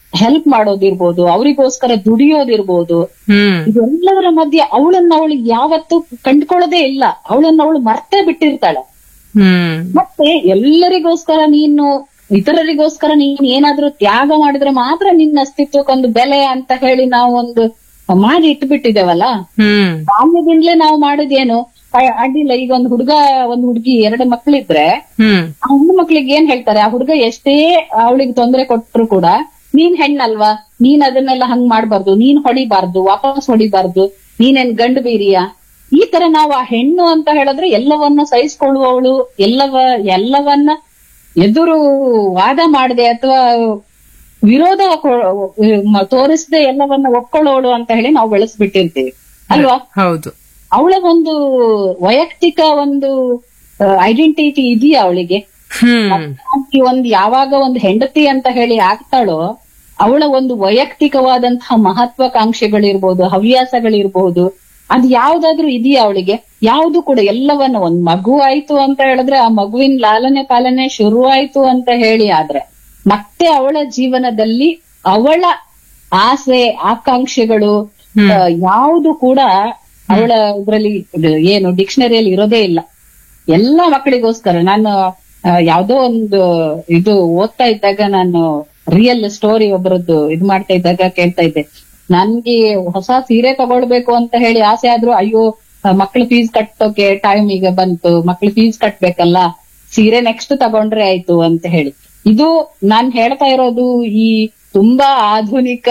Speaker 3: ಹೆಲ್ಪ್ ಮಾಡೋದಿರ್ಬೋದು, ಅವರಿಗೋಸ್ಕರ ದುಡಿಯೋದಿರ್ಬೋದು, ಇದೆಲ್ಲದರ ಮಧ್ಯೆ ಅವಳಿಗೆ ಯಾವತ್ತೂ ಕಂಡ್ಕೊಳ್ಳೋದೇ ಇಲ್ಲ. ಅವಳು ಮರ್ತೇ ಬಿಟ್ಟಿರ್ತಾಳೆ. ಮತ್ತೆ ಎಲ್ಲರಿಗೋಸ್ಕರ ಇತರರಿಗೋಸ್ಕರ ನೀನ್ ಏನಾದ್ರೂ ತ್ಯಾಗ ಮಾಡಿದ್ರೆ ಮಾತ್ರ ನಿನ್ನ ಅಸ್ತಿತ್ವಕ್ಕೊಂದು ಬೆಲೆ ಅಂತ ಹೇಳಿ ನಾವು ಒಂದು ಮಾಡಿ ಇಟ್ಬಿಟ್ಟಿದ್ದೇವಲ್ಲ. ಬಾಲ್ಯದಿಂದಲೇ ನಾವು ಮಾಡೋದೇನು ಅಡ್ಡಿಲ್ಲ. ಈಗ ಒಂದು ಹುಡುಗ ಒಂದು ಹುಡುಗಿ 2 ಮಕ್ಳಿದ್ರೆ ಆ ಹೆಣ್ಣು ಮಕ್ಳಿಗೆ ಏನ್ ಹೇಳ್ತಾರೆ, ಆ ಹುಡುಗ ಎಷ್ಟೇ ಅವಳಿಗೆ ತೊಂದರೆ ಕೊಟ್ರು ಕೂಡ ನೀನ್ ಹೆಣ್ಣಲ್ವಾ, ನೀನ್ ಅದನ್ನೆಲ್ಲ ಹಂಗ್ ಮಾಡ್ಬಾರ್ದು, ನೀನ್ ಹೊಡಿಬಾರ್ದು, ವಾಪಸ್ ಹೊಡಿಬಾರ್ದು, ನೀನೇನ್ ಗಂಡು ಬೀರಿಯ. ಈ ತರ ನಾವು ಆ ಹೆಣ್ಣು ಅಂತ ಹೇಳಿದ್ರೆ ಎಲ್ಲವನ್ನ ಸಹಿಸ್ಕೊಳ್ಳುವವಳು, ಎಲ್ಲವನ್ನ ಎದುರು ವಾದ ಮಾಡದೆ ಅಥವಾ ವಿರೋಧ ತೋರಿಸದೆ ಎಲ್ಲವನ್ನ ಒಪ್ಕೊಳ್ಳೋಳು ಅಂತ ಹೇಳಿ ನಾವು ಬೆಳೆಸ್ಬಿಟ್ಟಿರ್ತೀವಿ ಅಲ್ವಾ.
Speaker 2: ಹೌದು.
Speaker 3: ಅವಳ ಒಂದು ವೈಯಕ್ತಿಕ ಒಂದು ಐಡೆಂಟಿಟಿ ಇದೆಯಾ ಅವಳಿಗೆ. ಯಾವಾಗ ಒಂದು ಹೆಂಡತಿ ಅಂತ ಹೇಳಿ ಆಗ್ತಾಳೋ ಅವಳ ಒಂದು ವೈಯಕ್ತಿಕವಾದಂತಹ ಮಹತ್ವಾಕಾಂಕ್ಷೆಗಳಿರ್ಬೋದು, ಹವ್ಯಾಸಗಳಿರ್ಬೋದು, ಅದ್ ಯಾವ್ದಾದ್ರು ಇದೆಯಾ ಅವಳಿಗೆ? ಯಾವ್ದು ಕೂಡ. ಎಲ್ಲವನ್ನ ಒಂದ್ ಮಗು ಆಯ್ತು ಅಂತ ಹೇಳಿದ್ರೆ ಆ ಮಗುವಿನ ಲಾಲನೆ ಪಾಲನೆ ಶುರು ಆಯ್ತು ಅಂತ ಹೇಳಿ ಆದ್ರೆ ಮತ್ತೆ ಅವಳ ಜೀವನದಲ್ಲಿ ಅವಳ ಆಸೆ ಆಕಾಂಕ್ಷೆಗಳು ಯಾವುದು ಕೂಡ ಅವಳ ಇದ್ರಲ್ಲಿ ಏನು ಡಿಕ್ಷನರಿಯಲ್ಲಿ ಇರೋದೇ ಇಲ್ಲ. ಎಲ್ಲಾ ಮಕ್ಕಳಿಗೋಸ್ಕರ. ನಾನು ಯಾವ್ದೋ ಒಂದು ಇದು ಓದ್ತಾ ಇದ್ದಾಗ, ನಾನು ರಿಯಲ್ ಸ್ಟೋರಿ ಒಬ್ಬರದ್ದು ಇದು ಮಾಡ್ತಾ ಇದ್ದಾಗ ಕೇಳ್ತಾ ಇದ್ದೆ, ನನ್ಗೆ ಹೊಸ ಸೀರೆ ತಗೊಳ್ಬೇಕು ಅಂತ ಹೇಳಿ ಆಸೆ ಆದ್ರೂ ಅಯ್ಯೋ ಮಕ್ಳು ಫೀಸ್ ಕಟ್ಟೋಕೆ ಟೈಮ್ ಈಗ ಬಂತು, ಮಕ್ಳು ಫೀಸ್ ಕಟ್ಬೇಕಲ್ಲ, ಸೀರೆ ನೆಕ್ಸ್ಟ್ ತಗೊಂಡ್ರೆ ಆಯ್ತು ಅಂತ ಹೇಳಿ. ಇದು ನಾನ್ ಹೇಳ್ತಾ ಇರೋದು ಈ ತುಂಬಾ ಆಧುನಿಕ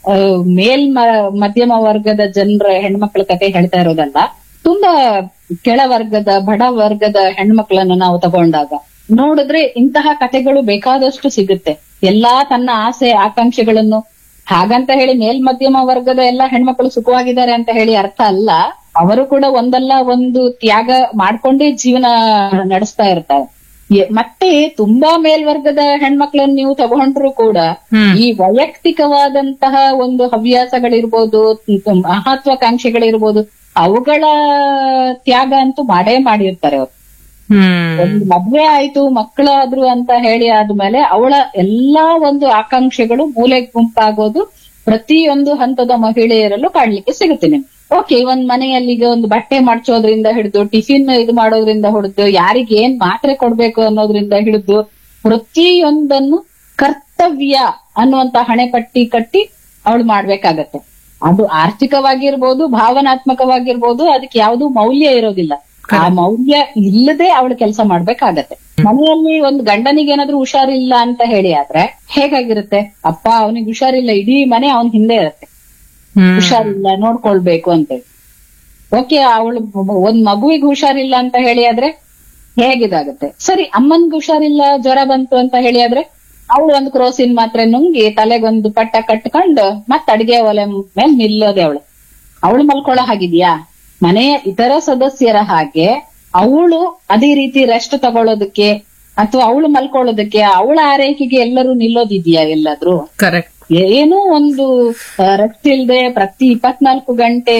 Speaker 3: ಮಧ್ಯಮ ವರ್ಗದ ಜನರ ಹೆಣ್ಮಕ್ಳ ಕತೆ ಹೇಳ್ತಾ ಇರೋದಲ್ಲ. ತುಂಬಾ ಕೆಳವರ್ಗದ ಬಡ ವರ್ಗದ ಹೆಣ್ಮಕ್ಳನ್ನ ನಾವು ತಗೊಂಡಾಗ ನೋಡಿದ್ರೆ ಇಂತಹ ಕಥೆಗಳು ಬೇಕಾದಷ್ಟು ಸಿಗುತ್ತೆ. ಎಲ್ಲಾ ತನ್ನ ಆಸೆ ಆಕಾಂಕ್ಷೆಗಳನ್ನು, ಹಾಗಂತ ಹೇಳಿ ಮಧ್ಯಮ ವರ್ಗದ ಎಲ್ಲಾ ಹೆಣ್ಮಕ್ಳು ಸುಖವಾಗಿದ್ದಾರೆ ಅಂತ ಹೇಳಿ ಅರ್ಥ ಅಲ್ಲ. ಅವರು ಕೂಡ ಒಂದಲ್ಲ ಒಂದು ತ್ಯಾಗ ಮಾಡ್ಕೊಂಡೇ ಜೀವನ ನಡೆಸ್ತಾ ಇರ್ತಾರೆ. ಮತ್ತೆ ತುಂಬಾ ಮೇಲ್ವರ್ಗದ ಹೆಣ್ಮಕ್ಳನ್ನ ನೀವು ತಗೊಂಡ್ರು ಕೂಡ ಈ ವೈಯಕ್ತಿಕವಾದಂತಹ ಒಂದು ಹವ್ಯಾಸಗಳಿರ್ಬೋದು, ಮಹತ್ವಾಕಾಂಕ್ಷೆಗಳಿರ್ಬೋದು, ಅವುಗಳ ತ್ಯಾಗ ಅಂತೂ ಮಾಡೇ ಮಾಡಿರ್ತಾರೆ ಅವ್ರು. ಒಂದು ಮದ್ವೆ ಆಯ್ತು, ಮಕ್ಕಳಾದ್ರು ಅಂತ ಹೇಳಿ ಆದ್ಮೇಲೆ ಅವಳ ಎಲ್ಲಾ ಒಂದು ಆಕಾಂಕ್ಷೆಗಳು ಮೂಲೆ ಗುಂಪಾಗೋದು ಪ್ರತಿಯೊಂದು ಹಂತದ ಮಹಿಳೆಯರಲ್ಲೂ ಕಾಣ್ಲಿಕ್ಕೆ ಸಿಗುತ್ತೆ ನಿಮ್ಗೆ. ಓಕೆ, ಒಂದ್ ಮನೆಯಲ್ಲಿ ಈಗ ಒಂದು ಬಟ್ಟೆ ಮಡ್ಚೋದ್ರಿಂದ ಹಿಡಿದು, ಟಿಫಿನ್ ಇದು ಮಾಡೋದ್ರಿಂದ ಹಿಡಿದು, ಯಾರಿಗೆ ಏನ್ ಮಾತ್ರೆ ಕೊಡ್ಬೇಕು ಅನ್ನೋದ್ರಿಂದ ಹಿಡಿದು ಪ್ರತಿಯೊಂದನ್ನು ಕರ್ತವ್ಯ ಅನ್ನುವಂತ ಹಣೆಪಟ್ಟಿ ಕಟ್ಟಿ ಅವಳು ಮಾಡ್ಬೇಕಾಗತ್ತೆ. ಅದು ಆರ್ಥಿಕವಾಗಿರ್ಬೋದು, ಭಾವನಾತ್ಮಕವಾಗಿರ್ಬೋದು, ಅದಕ್ಕೆ ಯಾವ್ದು ಮೌಲ್ಯ ಇರೋದಿಲ್ಲ. ಆ ಮೌಲ್ಯ ಇಲ್ಲದೆ ಅವಳು ಕೆಲಸ ಮಾಡ್ಬೇಕಾಗತ್ತೆ. ಮನೆಯಲ್ಲಿ ಒಂದು ಗಂಡನಿಗೆ ಏನಾದ್ರೂ ಹುಷಾರಿಲ್ಲ ಅಂತ ಹೇಳಿ ಆದ್ರೆ ಹೇಗಾಗಿರುತ್ತೆ? ಅಪ್ಪ ಅವನಿಗೆ ಹುಷಾರಿಲ್ಲ, ಇಡೀ ಮನೆ ಅವನ್ ಹಿಂದೆ ಇರುತ್ತೆ, ಹುಷಾರಿಲ್ಲ ನೋಡ್ಕೊಳ್ಬೇಕು ಅಂತೇಳಿ. ಓಕೆ, ಅವಳು ಒಂದ್ ಮಗುವಿಗೆ ಹುಷಾರಿಲ್ಲ ಅಂತ ಹೇಳಿ ಆದ್ರೆ ಹೇಗಿದಾಗುತ್ತೆ? ಸರಿ, ಅಮ್ಮನ್ಗೆ ಹುಷಾರಿಲ್ಲ, ಜ್ವರ ಬಂತು ಅಂತ ಹೇಳಿ ಆದ್ರೆ ಅವಳು ಒಂದು ಕ್ರೋಸಿನ್ ಮಾತ್ರೆ ನುಂಗಿ ತಲೆಗೊಂದು ಪಟ್ಟ ಕಟ್ಕೊಂಡು ಮತ್ ಅಡಿಗೆ ಒಲೆ ಮೇಲೆ ನಿಲ್ಲೋದೆ ಅವಳು ಮಲ್ಕೊಳ್ಳೋ ಹಾಗಿದ್ಯಾ? ಮನೆಯ ಇತರ ಸದಸ್ಯರ ಹಾಗೆ ಅವಳು ಅದೇ ರೀತಿ ರೆಸ್ಟ್ ತಗೊಳ್ಳೋದಕ್ಕೆ ಅಥವಾ ಅವಳು ಮಲ್ಕೊಳ್ಳೋದಕ್ಕೆ, ಅವಳ ಆರೈಕೆಗೆ ಎಲ್ಲರೂ ನಿಲ್ಲೋದಿದ್ಯಾ ಎಲ್ಲಾದ್ರೂ?
Speaker 2: ಕರೆಕ್ಟ್. ಏನೋ
Speaker 3: ಒಂದು ರೆಸ್ಟ್ ಇಲ್ದೆ ಪ್ರತಿ 24 ಗಂಟೆ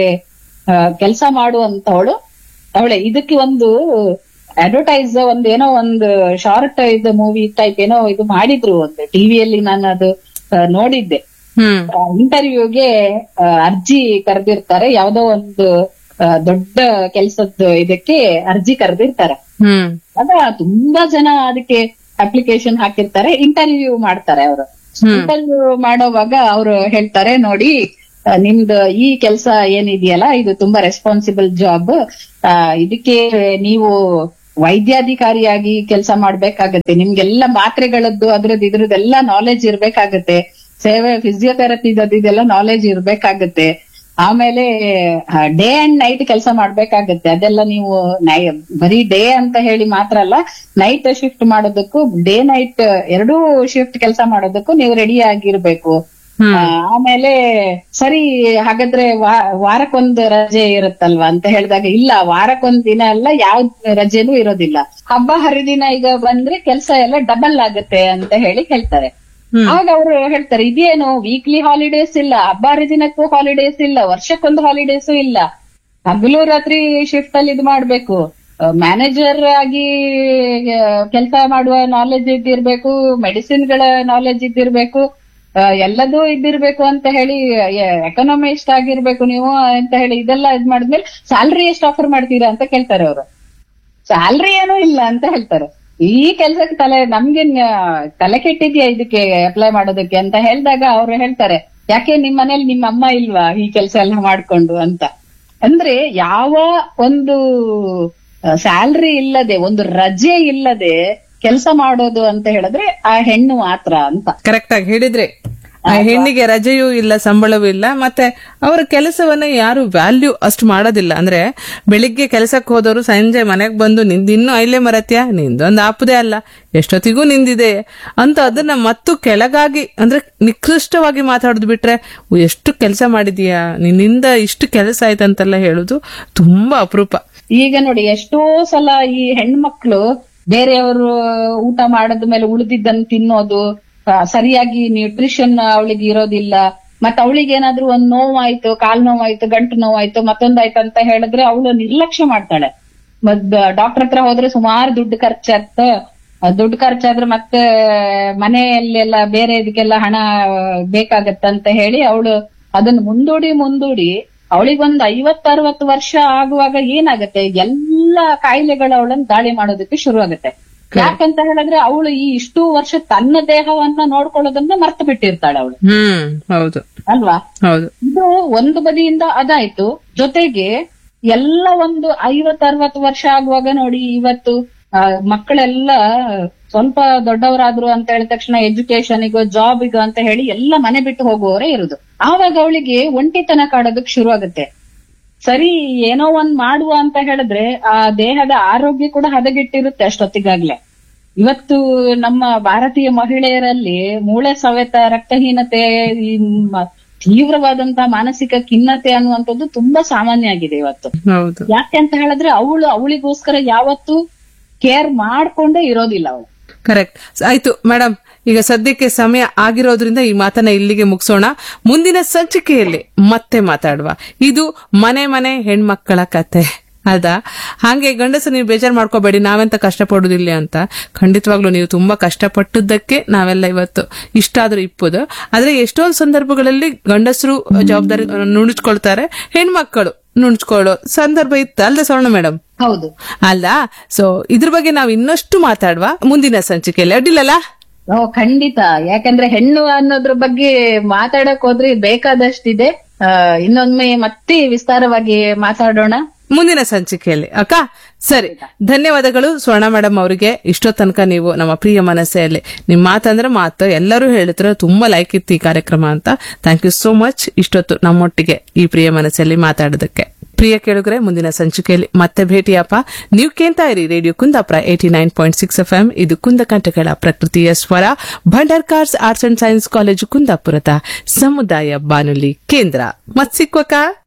Speaker 3: ಕೆಲಸ ಮಾಡುವಂತವಳು ಅವಳೆ. ಇದಕ್ಕೆ ಒಂದು ಅಡ್ವರ್ಟೈಸ್ ಏನೋ ಒಂದು ಶಾರ್ಟ್ ಇದು ಮೂವಿ ಟೈಪ್ ಏನೋ ಇದು ಮಾಡಿದ್ರು ಒಂದು ಟಿವಿಯಲ್ಲಿ, ನಾನು ಅದು ನೋಡಿದ್ದೆ. ಇಂಟರ್ವ್ಯೂಗೆ ಅರ್ಜಿ ಕರೆದಿರ್ತಾರೆ, ಯಾವ್ದೋ ಒಂದು ದೊಡ್ಡ ಕೆಲ್ಸದ ಇದಕ್ಕೆ ಅರ್ಜಿ ಕರೆದಿರ್ತಾರೆ. ಅದ ತುಂಬಾ ಜನ ಅದಕ್ಕೆ ಅಪ್ಲಿಕೇಶನ್ ಹಾಕಿರ್ತಾರೆ, ಇಂಟರ್ವ್ಯೂ ಮಾಡ್ತಾರೆ ಅವರು. ಇಂಟರ್ವ್ಯೂ ಮಾಡೋವಾಗ ಅವ್ರು ಹೇಳ್ತಾರೆ, ನೋಡಿ ನಿಮ್ದು ಈ ಕೆಲಸ ಏನಿದೆಯಲ್ಲ ಇದು ತುಂಬಾ ರೆಸ್ಪಾನ್ಸಿಬಲ್ ಜಾಬ್, ಇದಕ್ಕೆ ನೀವು ವೈದ್ಯಾಧಿಕಾರಿಯಾಗಿ ಕೆಲಸ ಮಾಡ್ಬೇಕಾಗತ್ತೆ, ನಿಮ್ಗೆಲ್ಲ ಮಾತ್ರೆಗಳದ್ದು ಅದ್ರದ್ದು ಇದ್ರದ್ದೆಲ್ಲ ನಾಲೆಜ್ ಇರ್ಬೇಕಾಗತ್ತೆ, ಸೇವೆ ಫಿಸಿಯೋಥೆರಪಿ ಇದೆಲ್ಲ ನಾಲೆಜ್ ಇರ್ಬೇಕಾಗತ್ತೆ, ಆಮೇಲೆ ಡೇ ಅಂಡ್ ನೈಟ್ ಕೆಲಸ ಮಾಡ್ಬೇಕಾಗತ್ತೆ. ಅದೆಲ್ಲ ನೀವು ಬರೀ ಡೇ ಅಂತ ಹೇಳಿ ಮಾತ್ರ ಅಲ್ಲ, ನೈಟ್ ಶಿಫ್ಟ್ ಮಾಡೋದಕ್ಕೂ ಡೇ ನೈಟ್ ಎರಡೂ ಶಿಫ್ಟ್ ಕೆಲಸ ಮಾಡೋದಕ್ಕೂ ನೀವು ರೆಡಿ ಆಗಿರ್ಬೇಕು. ಆಮೇಲೆ ಸರಿ, ಹಾಗಾದ್ರೆ ವಾರಕ್ಕೊಂದು ರಜೆ ಇರುತ್ತಲ್ವಾ ಅಂತ ಹೇಳಿದಾಗ, ಇಲ್ಲ ವಾರಕ್ಕೊಂದ್ ದಿನ ಅಲ್ಲ, ಯಾವ ರಜೆನೂ ಇರೋದಿಲ್ಲ, ಹಬ್ಬ ಹರಿದಿನ ಈಗ ಬಂದ್ರೆ ಕೆಲಸ ಎಲ್ಲ ಡಬಲ್ ಆಗತ್ತೆ ಅಂತ ಹೇಳಿ ಹೇಳ್ತಾರೆ. ಆಗ ಅವರು ಹೇಳ್ತಾರೆ, ಇದೇನು ವೀಕ್ಲಿ ಹಾಲಿಡೇಸ್ ಇಲ್ಲ, ಹಬ್ಬ ಹರಿದಿನಕ್ಕೂ ಹಾಲಿಡೇಸ್ ಇಲ್ಲ, ವರ್ಷಕ್ಕೊಂದು ಹಾಲಿಡೇಸು ಇಲ್ಲ, ಹಗಲು ರಾತ್ರಿ ಶಿಫ್ಟ್ ಅಲ್ಲಿ ಇದು ಮಾಡ್ಬೇಕು, ಮ್ಯಾನೇಜರ್ ಆಗಿ ಕೆಲಸ ಮಾಡುವ ನಾಲೆಜ್ ಇದ್ದಿರ್ಬೇಕು, ಮೆಡಿಸಿನ್ ಗಳ ನಾಲೆಜ್ ಇದ್ದಿರ್ಬೇಕು, ಎಲ್ಲದೂ ಇದ್ದಿರ್ಬೇಕು ಅಂತ ಹೇಳಿ, ಎಕನಾಮಿಸ್ಟ್ ಆಗಿರ್ಬೇಕು ನೀವು ಅಂತ ಹೇಳಿ ಇದೆಲ್ಲ ಇದ್ ಮಾಡಿದ್ಮೇಲೆ ಸ್ಯಾಲ್ರಿ ಎಷ್ಟು ಆಫರ್ ಮಾಡ್ತೀರಾ ಅಂತ ಕೇಳ್ತಾರೆ ಅವರು. ಸ್ಯಾಲ್ರಿ ಏನೂ ಇಲ್ಲ ಅಂತ ಹೇಳ್ತಾರೆ. ಈ ಕೆಲ್ಸಕ್ಕೆ ನಮ್ಗೆ ತಲೆ ಕೆಟ್ಟಿದ್ಯಾ ಇದಕ್ಕೆ ಅಪ್ಲೈ ಮಾಡೋದಕ್ಕೆ ಅಂತ ಹೇಳಿದಾಗ ಅವ್ರು ಹೇಳ್ತಾರೆ, ಯಾಕೆ ನಿಮ್ ಮನೇಲಿ ನಿಮ್ಮ ಅಮ್ಮ ಇಲ್ವಾ ಈ ಕೆಲ್ಸ ಎಲ್ಲ ಮಾಡ್ಕೊಂಡು ಅಂತ. ಅಂದ್ರೆ ಯಾವ ಒಂದು ಸ್ಯಾಲ್ರಿ ಇಲ್ಲದೆ, ಒಂದು ರಜೆ ಇಲ್ಲದೆ ಕೆಲಸ ಮಾಡೋದು ಅಂತ ಹೇಳಿದ್ರೆ ಆ ಹೆಣ್ಣು ಮಾತ್ರ ಅಂತ.
Speaker 2: ಕರೆಕ್ಟ್ ಆಗಿ ಹೇಳಿದ್ರೆ, ಆ ಹೆಣ್ಣಿಗೆ ರಜೆಯೂ ಇಲ್ಲ, ಸಂಬಳವೂ ಇಲ್ಲ, ಮತ್ತೆ ಅವರ ಕೆಲಸವನ್ನ ಯಾರು ವ್ಯಾಲ್ಯೂ ಅಷ್ಟು ಮಾಡೋದಿಲ್ಲ. ಅಂದ್ರೆ ಬೆಳಿಗ್ಗೆ ಕೆಲಸಕ್ಕೆ ಹೋದವರು ಸಂಜೆ ಮನೆಗ್ ಬಂದು ನಿಂದಿನ್ನೂ ಐಲೆ ಮರತ್ಯ, ನಿಂದೊಂದು ಆಪದೇ ಅಲ್ಲ, ಎಷ್ಟೊತ್ತಿಗೂ ನಿಂದಿದೆ ಅಂತ ಅದನ್ನ ಮತ್ತು ಕೆಳಗಾಗಿ ಅಂದ್ರೆ ನಿಕೃಷ್ಟವಾಗಿ ಮಾತಾಡೋದು ಬಿಟ್ರೆ, ಎಷ್ಟು ಕೆಲಸ ಮಾಡಿದೀಯಾ, ನಿನ್ನಿಂದ ಇಷ್ಟು ಕೆಲಸ ಆಯ್ತಂತೆಲ್ಲ ಹೇಳುದು ತುಂಬಾ ಅಪರೂಪ.
Speaker 3: ಈಗ ನೋಡಿ, ಎಷ್ಟೋ ಸಲ ಈ ಹೆಣ್ಮಕ್ಳು ಬೇರೆಯವರು ಊಟ ಮಾಡದ ಮೇಲೆ ಉಳಿದಿದ್ದನ್ನು ತಿನ್ನೋದು, ಸರಿಯಾಗಿ ನ್ಯೂಟ್ರಿಷನ್ ಅವಳಿಗೆ ಇರೋದಿಲ್ಲ, ಮತ್ತ ಅವಳಿಗೆ ಏನಾದ್ರೂ ಒಂದ್ ನೋವಾಯ್ತು, ಕಾಲ್ ನೋವಾಯ್ತು, ಗಂಟು ನೋವಾಯ್ತು, ಮತ್ತೊಂದಾಯ್ತು ಅಂತ ಹೇಳಿದ್ರೆ ಅವಳು ನಿರ್ಲಕ್ಷ್ಯ ಮಾಡ್ತಾಳೆ. ಡಾಕ್ಟರ್ ಹತ್ರ ಹೋದ್ರೆ ಸುಮಾರು ದುಡ್ಡು ಖರ್ಚಾದ್ರೆ ಮತ್ತೆ ಮನೆಯಲ್ಲೆಲ್ಲ ಬೇರೆ ಇದಕ್ಕೆಲ್ಲ ಹಣ ಬೇಕಾಗತ್ತಂತ ಹೇಳಿ ಅವಳು ಅದನ್ನ ಮುಂದೂಡಿ ಅವಳಿಗೊಂದು 50-60 ವರ್ಷ ಆಗುವಾಗ ಏನಾಗತ್ತೆ, ಎಲ್ಲ ಕಾಯಿಲೆಗಳು ಅವಳನ್ನ ದಾಳಿ ಮಾಡೋದಕ್ಕೆ ಶುರು ಆಗತ್ತೆ. ಯಾಕಂತ ಹೇಳಿದ್ರೆ ಅವಳು ಈ ಇಷ್ಟು ವರ್ಷ ತನ್ನ ದೇಹವನ್ನ ನೋಡ್ಕೊಳ್ಳೋದನ್ನ ಮರ್ತು ಬಿಟ್ಟಿರ್ತಾಳೆ ಅವಳು.
Speaker 2: ಹೌದು
Speaker 3: ಅಲ್ವಾ?
Speaker 2: ಹೌದು.
Speaker 3: ಇದು ಒಂದು ಬದಿಯಿಂದ ಅದಾಯ್ತು. ಜೊತೆಗೆ ಎಲ್ಲ ಒಂದು 50-60 ವರ್ಷ ಆಗುವಾಗ ನೋಡಿ, ಇವತ್ತು ಮಕ್ಕಳೆಲ್ಲ ಸ್ವಲ್ಪ ದೊಡ್ಡವರಾದ್ರು ಅಂತ ಹೇಳಿದ ತಕ್ಷಣ ಎಜುಕೇಶನ್ಗೋ ಜಾಬಿಗೋ ಅಂತ ಹೇಳಿ ಎಲ್ಲ ಮನೆ ಬಿಟ್ಟು ಹೋಗುವವರೇ ಇರುದು. ಆವಾಗ ಅವಳಿಗೆ ಒಂಟಿತನ ಕಾಡೋದಕ್ ಶುರು ಆಗುತ್ತೆ. ಸರಿ, ಏನೋ ಒಂದ್ ಮಾಡುವ ಅಂತ ಹೇಳಿದ್ರೆ ಆ ದೇಹದ ಆರೋಗ್ಯ ಕೂಡ ಹದಗೆಟ್ಟಿರುತ್ತೆ ಅಷ್ಟೊತ್ತಿಗಾಗ್ಲೆ. ಇವತ್ತು ನಮ್ಮ ಭಾರತೀಯ ಮಹಿಳೆಯರಲ್ಲಿ ಮೂಳೆ ಸವೆತ, ರಕ್ತಹೀನತೆ, ಈ ತೀವ್ರವಾದಂತಹ ಮಾನಸಿಕ ಖಿನ್ನತೆ ಅನ್ನುವಂಥದ್ದು ತುಂಬಾ ಸಾಮಾನ್ಯ ಆಗಿದೆ ಇವತ್ತು. ಯಾಕೆ ಅಂತ ಹೇಳಿದ್ರೆ ಅವಳಿಗೋಸ್ಕರ ಯಾವತ್ತು ಕೇರ್ ಮಾಡ್ಕೊಂಡೇ ಇರೋದಿಲ್ಲ ಅವಳು.
Speaker 2: ಕರೆಕ್ಟ್. ಆಯ್ತು ಮೇಡಮ್, ಈಗ ಸದ್ಯಕ್ಕೆ ಸಮಯ ಆಗಿರೋದ್ರಿಂದ ಈ ಮಾತನ್ನ ಇಲ್ಲಿಗೆ ಮುಗಿಸೋಣ. ಮುಂದಿನ ಸಂಚಿಕೆಯಲ್ಲಿ ಮತ್ತೆ ಮಾತಾಡುವ. ಇದು ಮನೆ ಹೆಣ್ಮಕ್ಕಳ ಕತೆ ಅದ. ಹಾಗೆ ಗಂಡಸರು ನೀವು ಬೇಜಾರು ಮಾಡ್ಕೋಬೇಡಿ, ನಾವೆಂತ ಕಷ್ಟಪಡುದಿಲ್ಲ ಅಂತ. ಖಂಡಿತವಾಗ್ಲೂ ನೀವು ತುಂಬಾ ಕಷ್ಟಪಟ್ಟದ್ದಕ್ಕೆ ನಾವೆಲ್ಲ ಇವತ್ತು ಇಷ್ಟಾದ್ರೂ ಇಪ್ಪುದು. ಆದ್ರೆ ಎಷ್ಟೊಂದು ಸಂದರ್ಭಗಳಲ್ಲಿ ಗಂಡಸರು ಜವಾಬ್ದಾರಿ ನುಣುಚ್ಕೊಳ್ತಾರೆ, ಹೆಣ್ಮಕ್ಕಳು ನುಣುಚ್ಕೊಳ್ಳೋ ಸಂದರ್ಭ ಇತ್ತು ಅಲ್ದ ಸ್ವರ್ಣ ಮೇಡಮ್?
Speaker 3: ಹೌದು
Speaker 2: ಅಲ್ಲ? ಸೊ ಇದ್ರ ಬಗ್ಗೆ ನಾವು ಇನ್ನಷ್ಟು ಮಾತಾಡುವ ಮುಂದಿನ ಸಂಚಿಕೆಯಲ್ಲಿ, ಅಡ್ಡಿಲ್ಲಲ್ಲ?
Speaker 3: ಖಂಡಿತ. ಯಾಕಂದ್ರೆ ಹೆಣ್ಣು ಅನ್ನೋದ್ರ ಬಗ್ಗೆ ಮಾತಾಡಕ್ ಹೋದ್ರೆ ಬೇಕಾದಷ್ಟಿದೆ. ಇನ್ನೊಮ್ಮೆ ಮತ್ತೆ ವಿಸ್ತಾರವಾಗಿ ಮಾತಾಡೋಣ
Speaker 2: ಮುಂದಿನ ಸಂಚಿಕೆಯಲ್ಲಿ. ಅಕ್ಕ ಸರಿ, ಧನ್ಯವಾದಗಳು ಸ್ವರ್ಣ ಮೇಡಮ್ ಅವರಿಗೆ. ಇಷ್ಟೋ ತನಕ ನೀವು ನಮ್ಮ ಪ್ರಿಯ ಮನಸ್ಸೆಯಲ್ಲಿ ನಿಮ್ ಮಾತಂದ್ರೆ ಮಾತು ಎಲ್ಲರೂ ಹೇಳಿದ್ರು ತುಂಬಾ ಲೈಕ್ ಇತ್ತು ಈ ಕಾರ್ಯಕ್ರಮ ಅಂತ. ಥ್ಯಾಂಕ್ ಯು ಸೋ ಮಚ್ ಇಷ್ಟೊತ್ತು ನಮ್ಮೊಟ್ಟಿಗೆ ಈ ಪ್ರಿಯ ಮನಸ್ಸಲ್ಲಿ ಮಾತಾಡೋದಕ್ಕೆ. ಪ್ರಿಯ ಕೇಳುಗರೆ, ಮುಂದಿನ ಸಂಚಿಕೆಯಲ್ಲಿ ಮತ್ತೆ ಭೇಟಿಯಪ್ಪ. ನೀವು ಕೇಳ್ತಾ ಇರಿ ರೇಡಿಯೋ ಕುಂದಾಪುರ 89.6 FM. ಇದು ಕುಂದಕಂಠಗಳ ಪ್ರಕೃತಿಯ ಸ್ವರ, Bhandarkars arts and science college ಕುಂದಾಪುರದ ಸಮುದಾಯ ಬಾನುಲಿ ಕೇಂದ್ರ. ಮತ್ ಸಿಕ್ವಕ್ಕ.